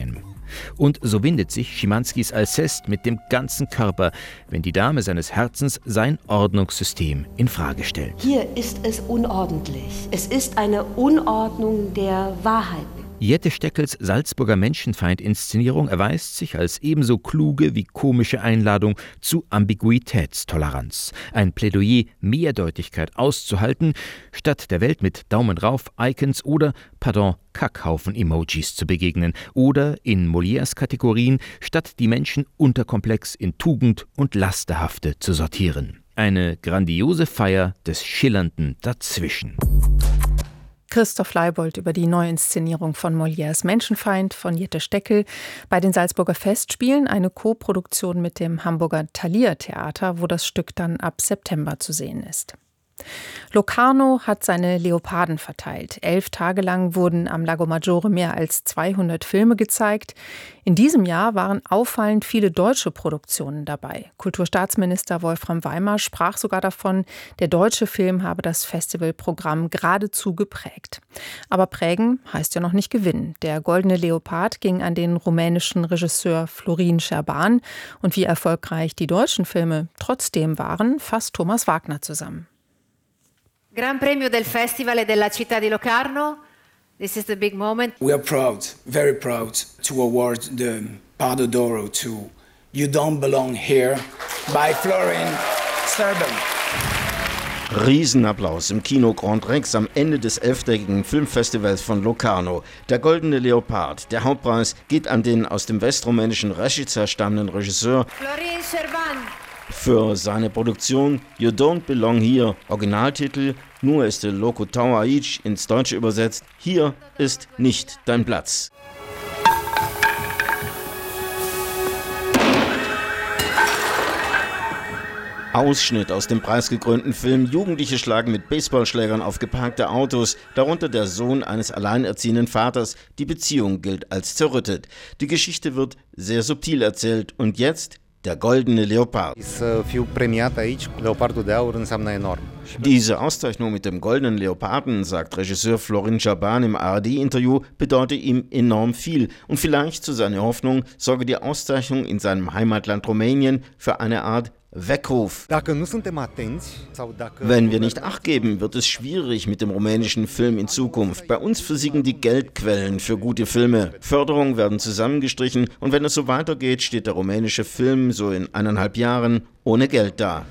Und so windet sich Schimanskis Alceste mit dem ganzen Körper, wenn die Dame seines Herzens sein Ordnungssystem in Frage stellt. Hier ist es unordentlich. Es ist eine Unordnung der Wahrheiten. Jette Steckels Salzburger Menschenfeind-Inszenierung erweist sich als ebenso kluge wie komische Einladung zu Ambiguitätstoleranz. Ein Plädoyer, Mehrdeutigkeit auszuhalten, statt der Welt mit Daumen rauf, Icons oder, Kackhaufen-Emojis zu begegnen. Oder in Molières Kategorien, statt die Menschen unterkomplex in Tugend und Lasterhafte zu sortieren. Eine grandiose Feier des schillernden Dazwischen. Christoph Leibold über die Neuinszenierung von Molières Menschenfeind von Jette Steckel bei den Salzburger Festspielen, eine Co-Produktion mit dem Hamburger Thalia Theater, wo das Stück dann ab September zu sehen ist. Locarno hat seine Leoparden verteilt. 11 Tage lang wurden am Lago Maggiore mehr als 200 Filme gezeigt. In diesem Jahr waren auffallend viele deutsche Produktionen dabei. Kulturstaatsminister Wolfram Weimar sprach sogar davon, der deutsche Film habe das Festivalprogramm geradezu geprägt. Aber prägen heißt ja noch nicht gewinnen. Der Goldene Leopard ging an den rumänischen Regisseur Florin Scherban. Und wie erfolgreich die deutschen Filme trotzdem waren, fasst Thomas Wagner zusammen. Gran Premio del Festival della Città di Locarno. This is the big moment. We are proud, very proud, to award the Pardo d'Oro to You Don't Belong Here by Florin Scherban. Riesenapplaus im Kino Grand Rex am Ende des 11-tägigen Filmfestivals von Locarno. Der Goldene Leopard, der Hauptpreis, geht an den aus dem westrumänischen Rešica stammenden Regisseur Florin Scherban. Für seine Produktion You Don't Belong Here, Originaltitel Nur este loco tau aici, ins Deutsche übersetzt, hier ist nicht dein Platz. Ausschnitt aus dem preisgekrönten Film. Jugendliche schlagen mit Baseballschlägern auf geparkte Autos, darunter der Sohn eines alleinerziehenden Vaters. Die Beziehung gilt als zerrüttet. Die Geschichte wird sehr subtil erzählt und jetzt der Goldene Leopard. Diese Auszeichnung mit dem Goldenen Leoparden, sagt Regisseur Florin Scherban im ARD-Interview, bedeutet ihm enorm viel. Und vielleicht, zu seiner Hoffnung, sorge die Auszeichnung in seinem Heimatland Rumänien für eine Art Weckruf. Wenn wir nicht Acht geben, wird es schwierig mit dem rumänischen Film in Zukunft. Bei uns versiegen die Geldquellen für gute Filme. Förderungen werden zusammengestrichen und wenn es so weitergeht, steht der rumänische Film so in 1,5 Jahren ohne Geld da.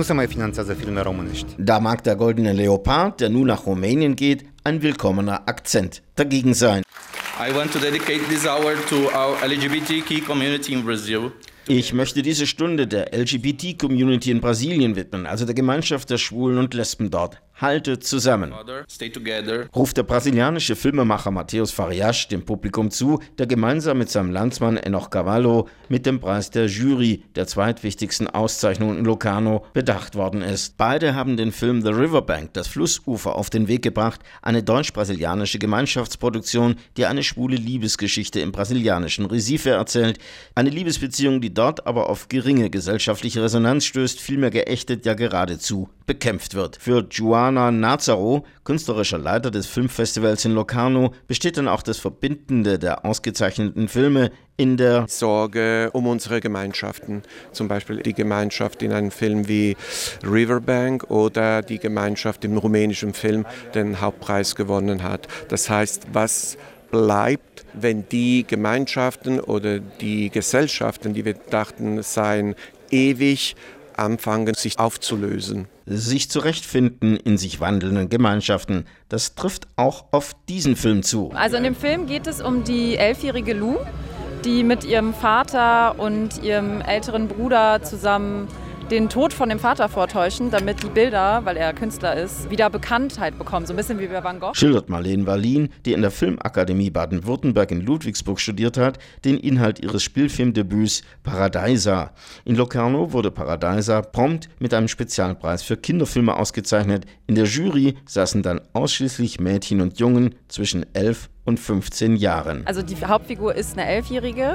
Da mag der Goldene Leopard, der nun nach Rumänien geht, ein willkommener Akzent dagegen sein. I want to dedicate this hour to our LGBTQ community in Brazil. Ich möchte diese Stunde der LGBT-Community in Brasilien widmen, also der Gemeinschaft der Schwulen und Lesben dort. Haltet zusammen, ruft der brasilianische Filmemacher Matheus Farias dem Publikum zu, der gemeinsam mit seinem Landsmann Enoch Cavallo mit dem Preis der Jury, der zweitwichtigsten Auszeichnung in Locarno, bedacht worden ist. Beide haben den Film The Riverbank, das Flussufer, auf den Weg gebracht, eine deutsch-brasilianische Gemeinschaftsproduktion, die eine schwule Liebesgeschichte im brasilianischen Recife erzählt. Eine Liebesbeziehung, die dort aber auf geringe gesellschaftliche Resonanz stößt, vielmehr geächtet, ja geradezu bekämpft wird. Für Joana Nazaro, künstlerischer Leiter des Filmfestivals in Locarno, besteht dann auch das Verbindende der ausgezeichneten Filme in der Sorge um unsere Gemeinschaften, zum Beispiel die Gemeinschaft in einem Film wie Riverbank oder die Gemeinschaft im rumänischen Film, den Hauptpreis gewonnen hat. Das heißt, was bleibt, wenn die Gemeinschaften oder die Gesellschaften, die wir dachten, seien ewig, anfangen, sich aufzulösen. Sich zurechtfinden in sich wandelnden Gemeinschaften. Das trifft auch auf diesen Film zu. Also in dem Film geht es um die 11-jährige Lou, die mit ihrem Vater und ihrem älteren Bruder zusammen den Tod von dem Vater vortäuschen, damit die Bilder, weil er Künstler ist, wieder Bekanntheit bekommen. So ein bisschen wie bei Van Gogh. Schildert Marlene Wallin, die in der Filmakademie Baden-Württemberg in Ludwigsburg studiert hat, den Inhalt ihres Spielfilmdebüts Paradisa. In Locarno wurde Paradisa prompt mit einem Spezialpreis für Kinderfilme ausgezeichnet. In der Jury saßen dann ausschließlich Mädchen und Jungen zwischen 11 und 15 Jahren. Also die Hauptfigur ist eine 11-Jährige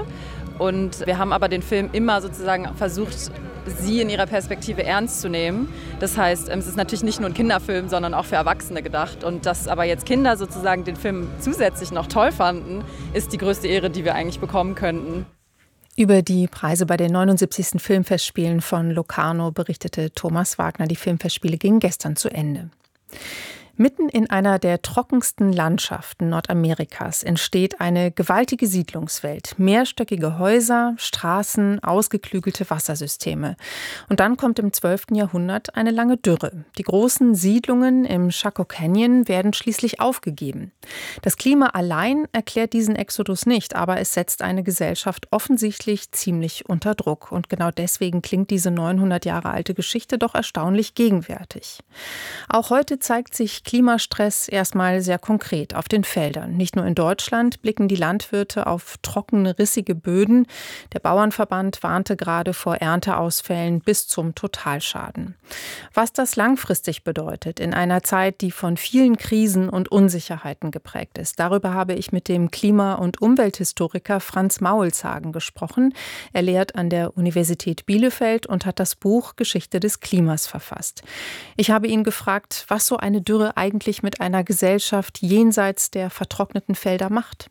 Und wir haben aber den Film immer sozusagen versucht, sie in ihrer Perspektive ernst zu nehmen. Das heißt, es ist natürlich nicht nur ein Kinderfilm, sondern auch für Erwachsene gedacht. Und dass aber jetzt Kinder sozusagen den Film zusätzlich noch toll fanden, ist die größte Ehre, die wir eigentlich bekommen könnten. Über die Preise bei den 79. Filmfestspielen von Locarno berichtete Thomas Wagner. Die Filmfestspiele gingen gestern zu Ende. Mitten in einer der trockensten Landschaften Nordamerikas entsteht eine gewaltige Siedlungswelt. Mehrstöckige Häuser, Straßen, ausgeklügelte Wassersysteme. Und dann kommt im 12. Jahrhundert eine lange Dürre. Die großen Siedlungen im Chaco Canyon werden schließlich aufgegeben. Das Klima allein erklärt diesen Exodus nicht, aber es setzt eine Gesellschaft offensichtlich ziemlich unter Druck. Und genau deswegen klingt diese 900 Jahre alte Geschichte doch erstaunlich gegenwärtig. Auch heute zeigt sich Klimastress erstmal sehr konkret auf den Feldern. Nicht nur in Deutschland blicken die Landwirte auf trockene, rissige Böden. Der Bauernverband warnte gerade vor Ernteausfällen bis zum Totalschaden. Was das langfristig bedeutet in einer Zeit, die von vielen Krisen und Unsicherheiten geprägt ist, darüber habe ich mit dem Klima- und Umwelthistoriker Franz Maulzagen gesprochen. Er lehrt an der Universität Bielefeld und hat das Buch Geschichte des Klimas verfasst. Ich habe ihn gefragt, was so eine Dürre eigentlich mit einer Gesellschaft jenseits der vertrockneten Felder macht.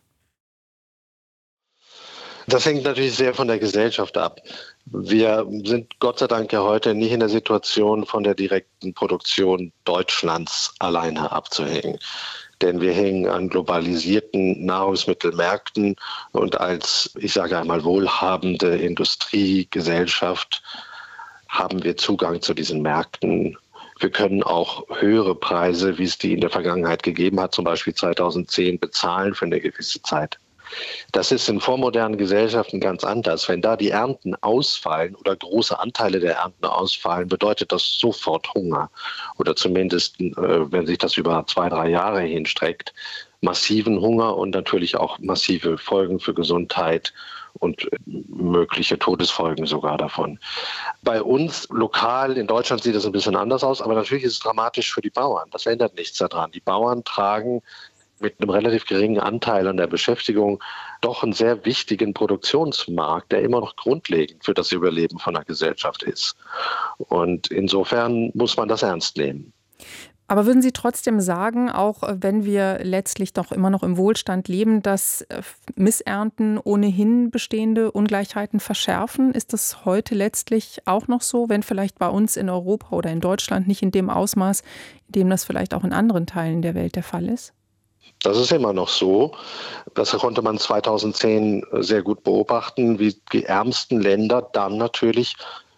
Das hängt natürlich sehr von der Gesellschaft ab. Wir sind Gott sei Dank ja heute nicht in der Situation, von der direkten Produktion Deutschlands alleine abzuhängen. Denn wir hängen an globalisierten Nahrungsmittelmärkten und als, ich sage einmal, wohlhabende Industriegesellschaft haben wir Zugang zu diesen Märkten. Wir können auch höhere Preise, wie es die in der Vergangenheit gegeben hat, zum Beispiel 2010, bezahlen für eine gewisse Zeit. Das ist in vormodernen Gesellschaften ganz anders. Wenn da die Ernten ausfallen oder große Anteile der Ernten ausfallen, bedeutet das sofort Hunger. Oder zumindest, wenn sich das über 2-3 Jahre hinstreckt, massiven Hunger und natürlich auch massive Folgen für Gesundheit und mögliche Todesfolgen sogar davon. Bei uns lokal in Deutschland sieht das ein bisschen anders aus, aber natürlich ist es dramatisch für die Bauern. Das ändert nichts daran. Die Bauern tragen mit einem relativ geringen Anteil an der Beschäftigung doch einen sehr wichtigen Produktionsmarkt, der immer noch grundlegend für das Überleben von einer Gesellschaft ist. Und insofern muss man das ernst nehmen. Aber würden Sie trotzdem sagen, auch wenn wir letztlich doch immer noch im Wohlstand leben, dass Missernten ohnehin bestehende Ungleichheiten verschärfen? Ist das heute letztlich auch noch so, wenn vielleicht bei uns in Europa oder in Deutschland nicht in dem Ausmaß, in dem das vielleicht auch in anderen Teilen der Welt der Fall ist? Das ist immer noch so. Das konnte man 2010 sehr gut beobachten, wie die ärmsten Länder dann natürlich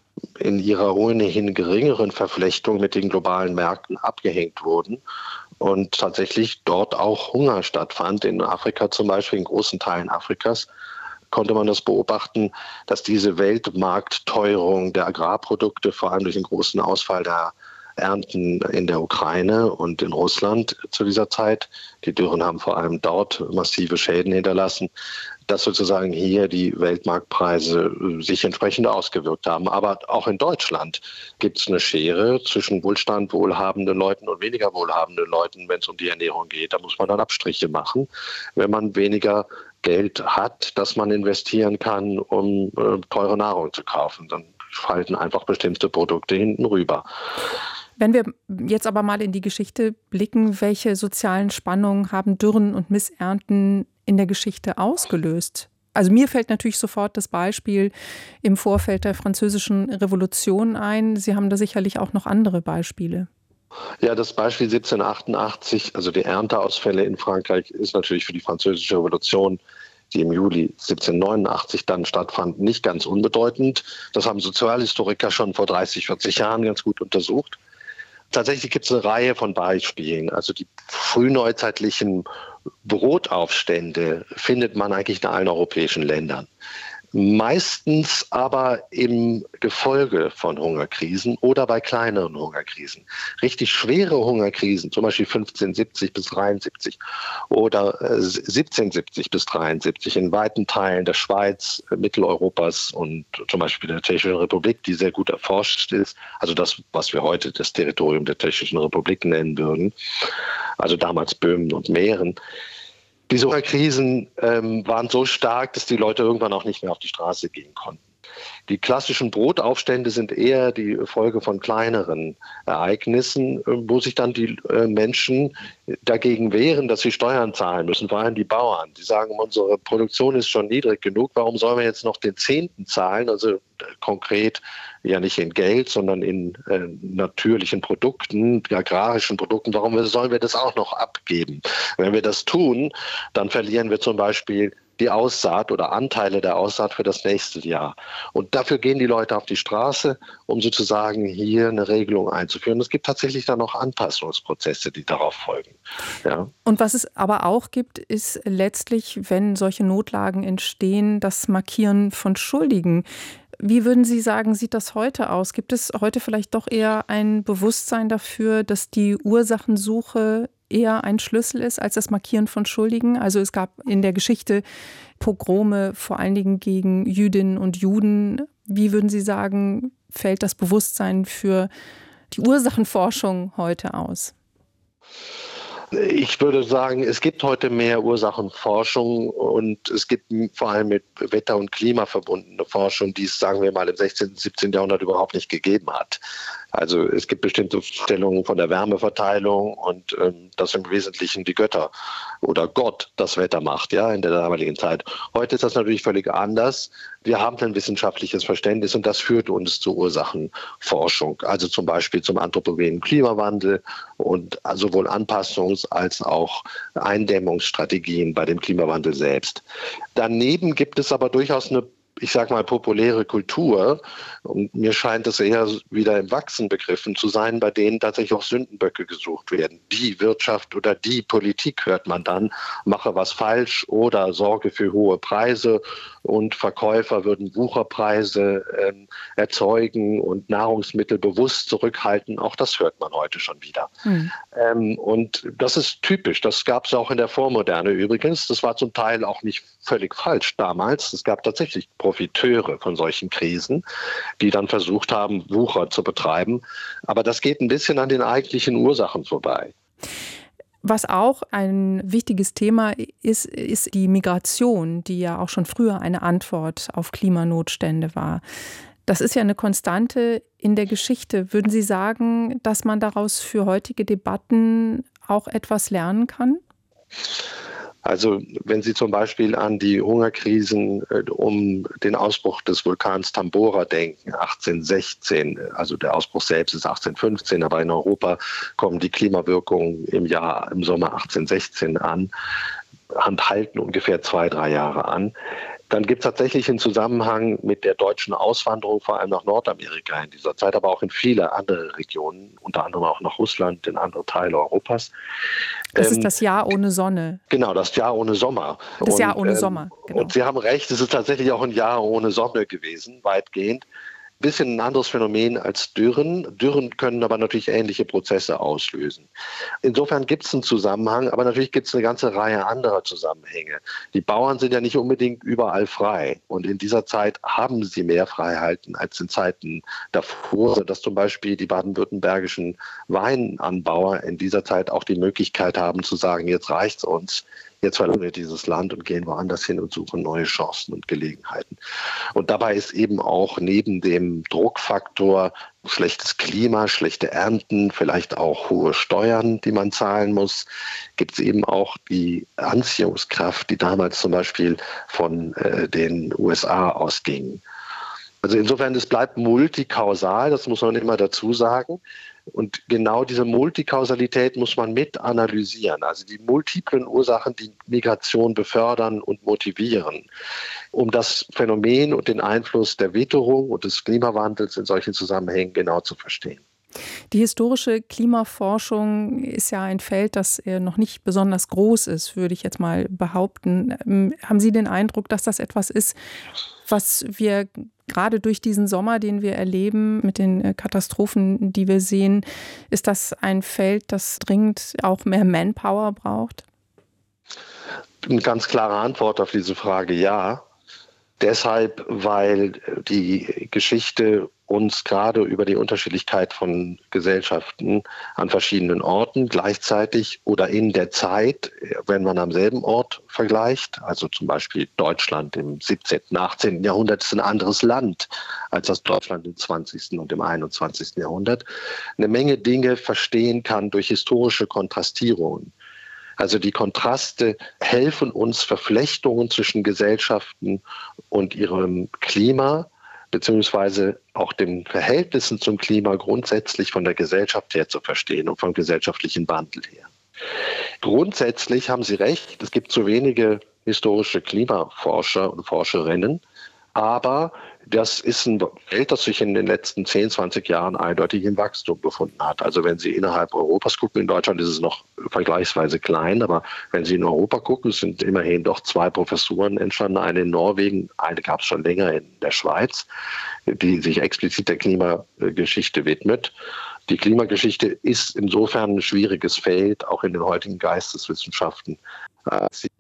in ihrer ohnehin geringeren Verflechtung mit den globalen Märkten abgehängt wurden und tatsächlich dort auch Hunger stattfand. In Afrika zum Beispiel, in großen Teilen Afrikas, konnte man das beobachten, dass diese Weltmarktteuerung der Agrarprodukte, vor allem durch den großen Ausfall der Ernten in der Ukraine und in Russland zu dieser Zeit, die Dürren haben vor allem dort massive Schäden hinterlassen, dass sozusagen hier die Weltmarktpreise sich entsprechend ausgewirkt haben. Aber auch in Deutschland gibt es eine Schere zwischen Wohlstand, wohlhabenden Leuten und weniger wohlhabenden Leuten, wenn es um die Ernährung geht. Da muss man dann Abstriche machen, wenn man weniger Geld hat, das man investieren kann, um teure Nahrung zu kaufen. Dann fallen einfach bestimmte Produkte hinten rüber. Wenn wir jetzt aber mal in die Geschichte blicken, welche sozialen Spannungen haben Dürren und Missernten in der Geschichte ausgelöst? Also mir fällt natürlich sofort das Beispiel im Vorfeld der Französischen Revolution ein. Sie haben da sicherlich auch noch andere Beispiele. Ja, das Beispiel 1788, also die Ernteausfälle in Frankreich, ist natürlich für die Französische Revolution, die im Juli 1789 dann stattfand, nicht ganz unbedeutend. Das haben Sozialhistoriker schon vor 30, 40 Jahren ganz gut untersucht. Tatsächlich gibt es eine Reihe von Beispielen. Also die frühneuzeitlichen Brotaufstände findet man eigentlich in allen europäischen Ländern. Meistens aber im Gefolge von Hungerkrisen oder bei kleineren Hungerkrisen. Richtig schwere Hungerkrisen, zum Beispiel 1570 bis 73 oder 1770 bis 73 in weiten Teilen der Schweiz, Mitteleuropas und zum Beispiel der Tschechischen Republik, die sehr gut erforscht ist. Also das, was wir heute das Territorium der Tschechischen Republik nennen würden. Also damals Böhmen und Mähren. Diese Hungerkrisen waren so stark, dass die Leute irgendwann auch nicht mehr auf die Straße gehen konnten. Die klassischen Brotaufstände sind eher die Folge von kleineren Ereignissen, wo sich dann die Menschen dagegen wehren, dass sie Steuern zahlen müssen, vor allem die Bauern. Die sagen, unsere Produktion ist schon niedrig genug, warum sollen wir jetzt noch den 10. zahlen? Also konkret ja nicht in Geld, sondern in natürlichen Produkten, agrarischen Produkten. Warum sollen wir das auch noch abgeben? Wenn wir das tun, dann verlieren wir zum Beispiel die Aussaat oder Anteile der Aussaat für das nächste Jahr. Und dafür gehen die Leute auf die Straße, um sozusagen hier eine Regelung einzuführen. Es gibt tatsächlich dann noch Anpassungsprozesse, die darauf folgen. Ja. Und was es aber auch gibt, ist letztlich, wenn solche Notlagen entstehen, das Markieren von Schuldigen. Wie würden Sie sagen, sieht das heute aus? Gibt es heute vielleicht doch eher ein Bewusstsein dafür, dass die Ursachensuche eher ein Schlüssel ist als das Markieren von Schuldigen? Also es gab in der Geschichte Pogrome vor allen Dingen gegen Jüdinnen und Juden. Wie würden Sie sagen, fällt das Bewusstsein für die Ursachenforschung heute aus? Ich würde sagen, es gibt heute mehr Ursachenforschung und es gibt vor allem mit Wetter- und Klima verbundene Forschung, die es, sagen wir mal, im 16., 17. Jahrhundert überhaupt nicht gegeben hat. Also es gibt bestimmte Stellungen von der Wärmeverteilung und dass im Wesentlichen die Götter oder Gott das Wetter macht, ja, in der damaligen Zeit. Heute ist das natürlich völlig anders. Wir haben ein wissenschaftliches Verständnis und das führt uns zur Ursachenforschung, also zum Beispiel zum anthropogenen Klimawandel und sowohl Anpassungs- als auch Eindämmungsstrategien bei dem Klimawandel selbst. Daneben gibt es aber durchaus eine, ich sage mal, populäre Kultur, und mir scheint es eher wieder im Wachsen begriffen zu sein, bei denen tatsächlich auch Sündenböcke gesucht werden. Die Wirtschaft oder die Politik, hört man dann, mache was falsch oder sorge für hohe Preise und Verkäufer würden Wucherpreise erzeugen und Nahrungsmittel bewusst zurückhalten. Auch das hört man heute schon wieder. Und das ist typisch. Das gab es auch in der Vormoderne übrigens. Das war zum Teil auch nicht völlig falsch damals. Es gab tatsächlich Profiteure von solchen Krisen, die dann versucht haben, Wucher zu betreiben. Aber das geht ein bisschen an den eigentlichen Ursachen vorbei. Was auch ein wichtiges Thema ist, ist die Migration, die ja auch schon früher eine Antwort auf Klimanotstände war. Das ist ja eine Konstante in der Geschichte. Würden Sie sagen, dass man daraus für heutige Debatten auch etwas lernen kann? Also wenn Sie zum Beispiel an die Hungerkrisen um den Ausbruch des Vulkans Tambora denken, 1816, also der Ausbruch selbst ist 1815, aber in Europa kommen die Klimawirkungen im Sommer 1816 an und halten ungefähr 2-3 Jahre an. Dann gibt es tatsächlich einen Zusammenhang mit der deutschen Auswanderung, vor allem nach Nordamerika in dieser Zeit, aber auch in viele andere Regionen, unter anderem auch nach Russland, in andere Teile Europas. Das ist das Jahr ohne Sonne. Genau, das Jahr ohne Sommer. Das Jahr ohne Sommer, genau. Und Sie haben recht, es ist tatsächlich auch ein Jahr ohne Sonne gewesen, weitgehend. Bisschen ein anderes Phänomen als Dürren. Dürren können aber natürlich ähnliche Prozesse auslösen. Insofern gibt es einen Zusammenhang, aber natürlich gibt es eine ganze Reihe anderer Zusammenhänge. Die Bauern sind ja nicht unbedingt überall frei. Und in dieser Zeit haben sie mehr Freiheiten als in Zeiten davor, sodass zum Beispiel die baden-württembergischen Weinanbauer in dieser Zeit auch die Möglichkeit haben zu sagen, jetzt reicht's uns. Jetzt verlassen wir dieses Land und gehen woanders hin und suchen neue Chancen und Gelegenheiten. Und dabei ist eben auch neben dem Druckfaktor schlechtes Klima, schlechte Ernten, vielleicht auch hohe Steuern, die man zahlen muss, gibt es eben auch die Anziehungskraft, die damals zum Beispiel von den USA ausging. Also insofern, es bleibt multikausal, das muss man immer dazu sagen. Und genau diese Multikausalität muss man mit analysieren, also die multiplen Ursachen, die Migration befördern und motivieren, um das Phänomen und den Einfluss der Witterung und des Klimawandels in solchen Zusammenhängen genau zu verstehen. Die historische Klimaforschung ist ja ein Feld, das noch nicht besonders groß ist, würde ich jetzt mal behaupten. Haben Sie den Eindruck, dass das etwas ist, was wir gerade durch diesen Sommer, den wir erleben, mit den Katastrophen, die wir sehen, ist das ein Feld, das dringend auch mehr Manpower braucht? Eine ganz klare Antwort auf diese Frage, ja. Deshalb, weil die Geschichte uns gerade über die Unterschiedlichkeit von Gesellschaften an verschiedenen Orten gleichzeitig oder in der Zeit, wenn man am selben Ort vergleicht, also zum Beispiel Deutschland im 17., 18. Jahrhundert ist ein anderes Land als das Deutschland im 20. und im 21. Jahrhundert, eine Menge Dinge verstehen kann durch historische Kontrastierungen. Also die Kontraste helfen uns, Verflechtungen zwischen Gesellschaften und ihrem Klima beziehungsweise auch den Verhältnissen zum Klima grundsätzlich von der Gesellschaft her zu verstehen und vom gesellschaftlichen Wandel her. Grundsätzlich haben Sie recht, es gibt zu wenige historische Klimaforscher und Forscherinnen, aber das ist ein Feld, das sich in den letzten 10, 20 Jahren eindeutig im Wachstum befunden hat. Also wenn Sie innerhalb Europas gucken, in Deutschland ist es noch vergleichsweise klein, aber wenn Sie in Europa gucken, sind immerhin doch 2 Professuren entstanden, eine in Norwegen, eine gab es schon länger in der Schweiz, die sich explizit der Klimageschichte widmet. Die Klimageschichte ist insofern ein schwieriges Feld, auch in den heutigen Geisteswissenschaften. Sie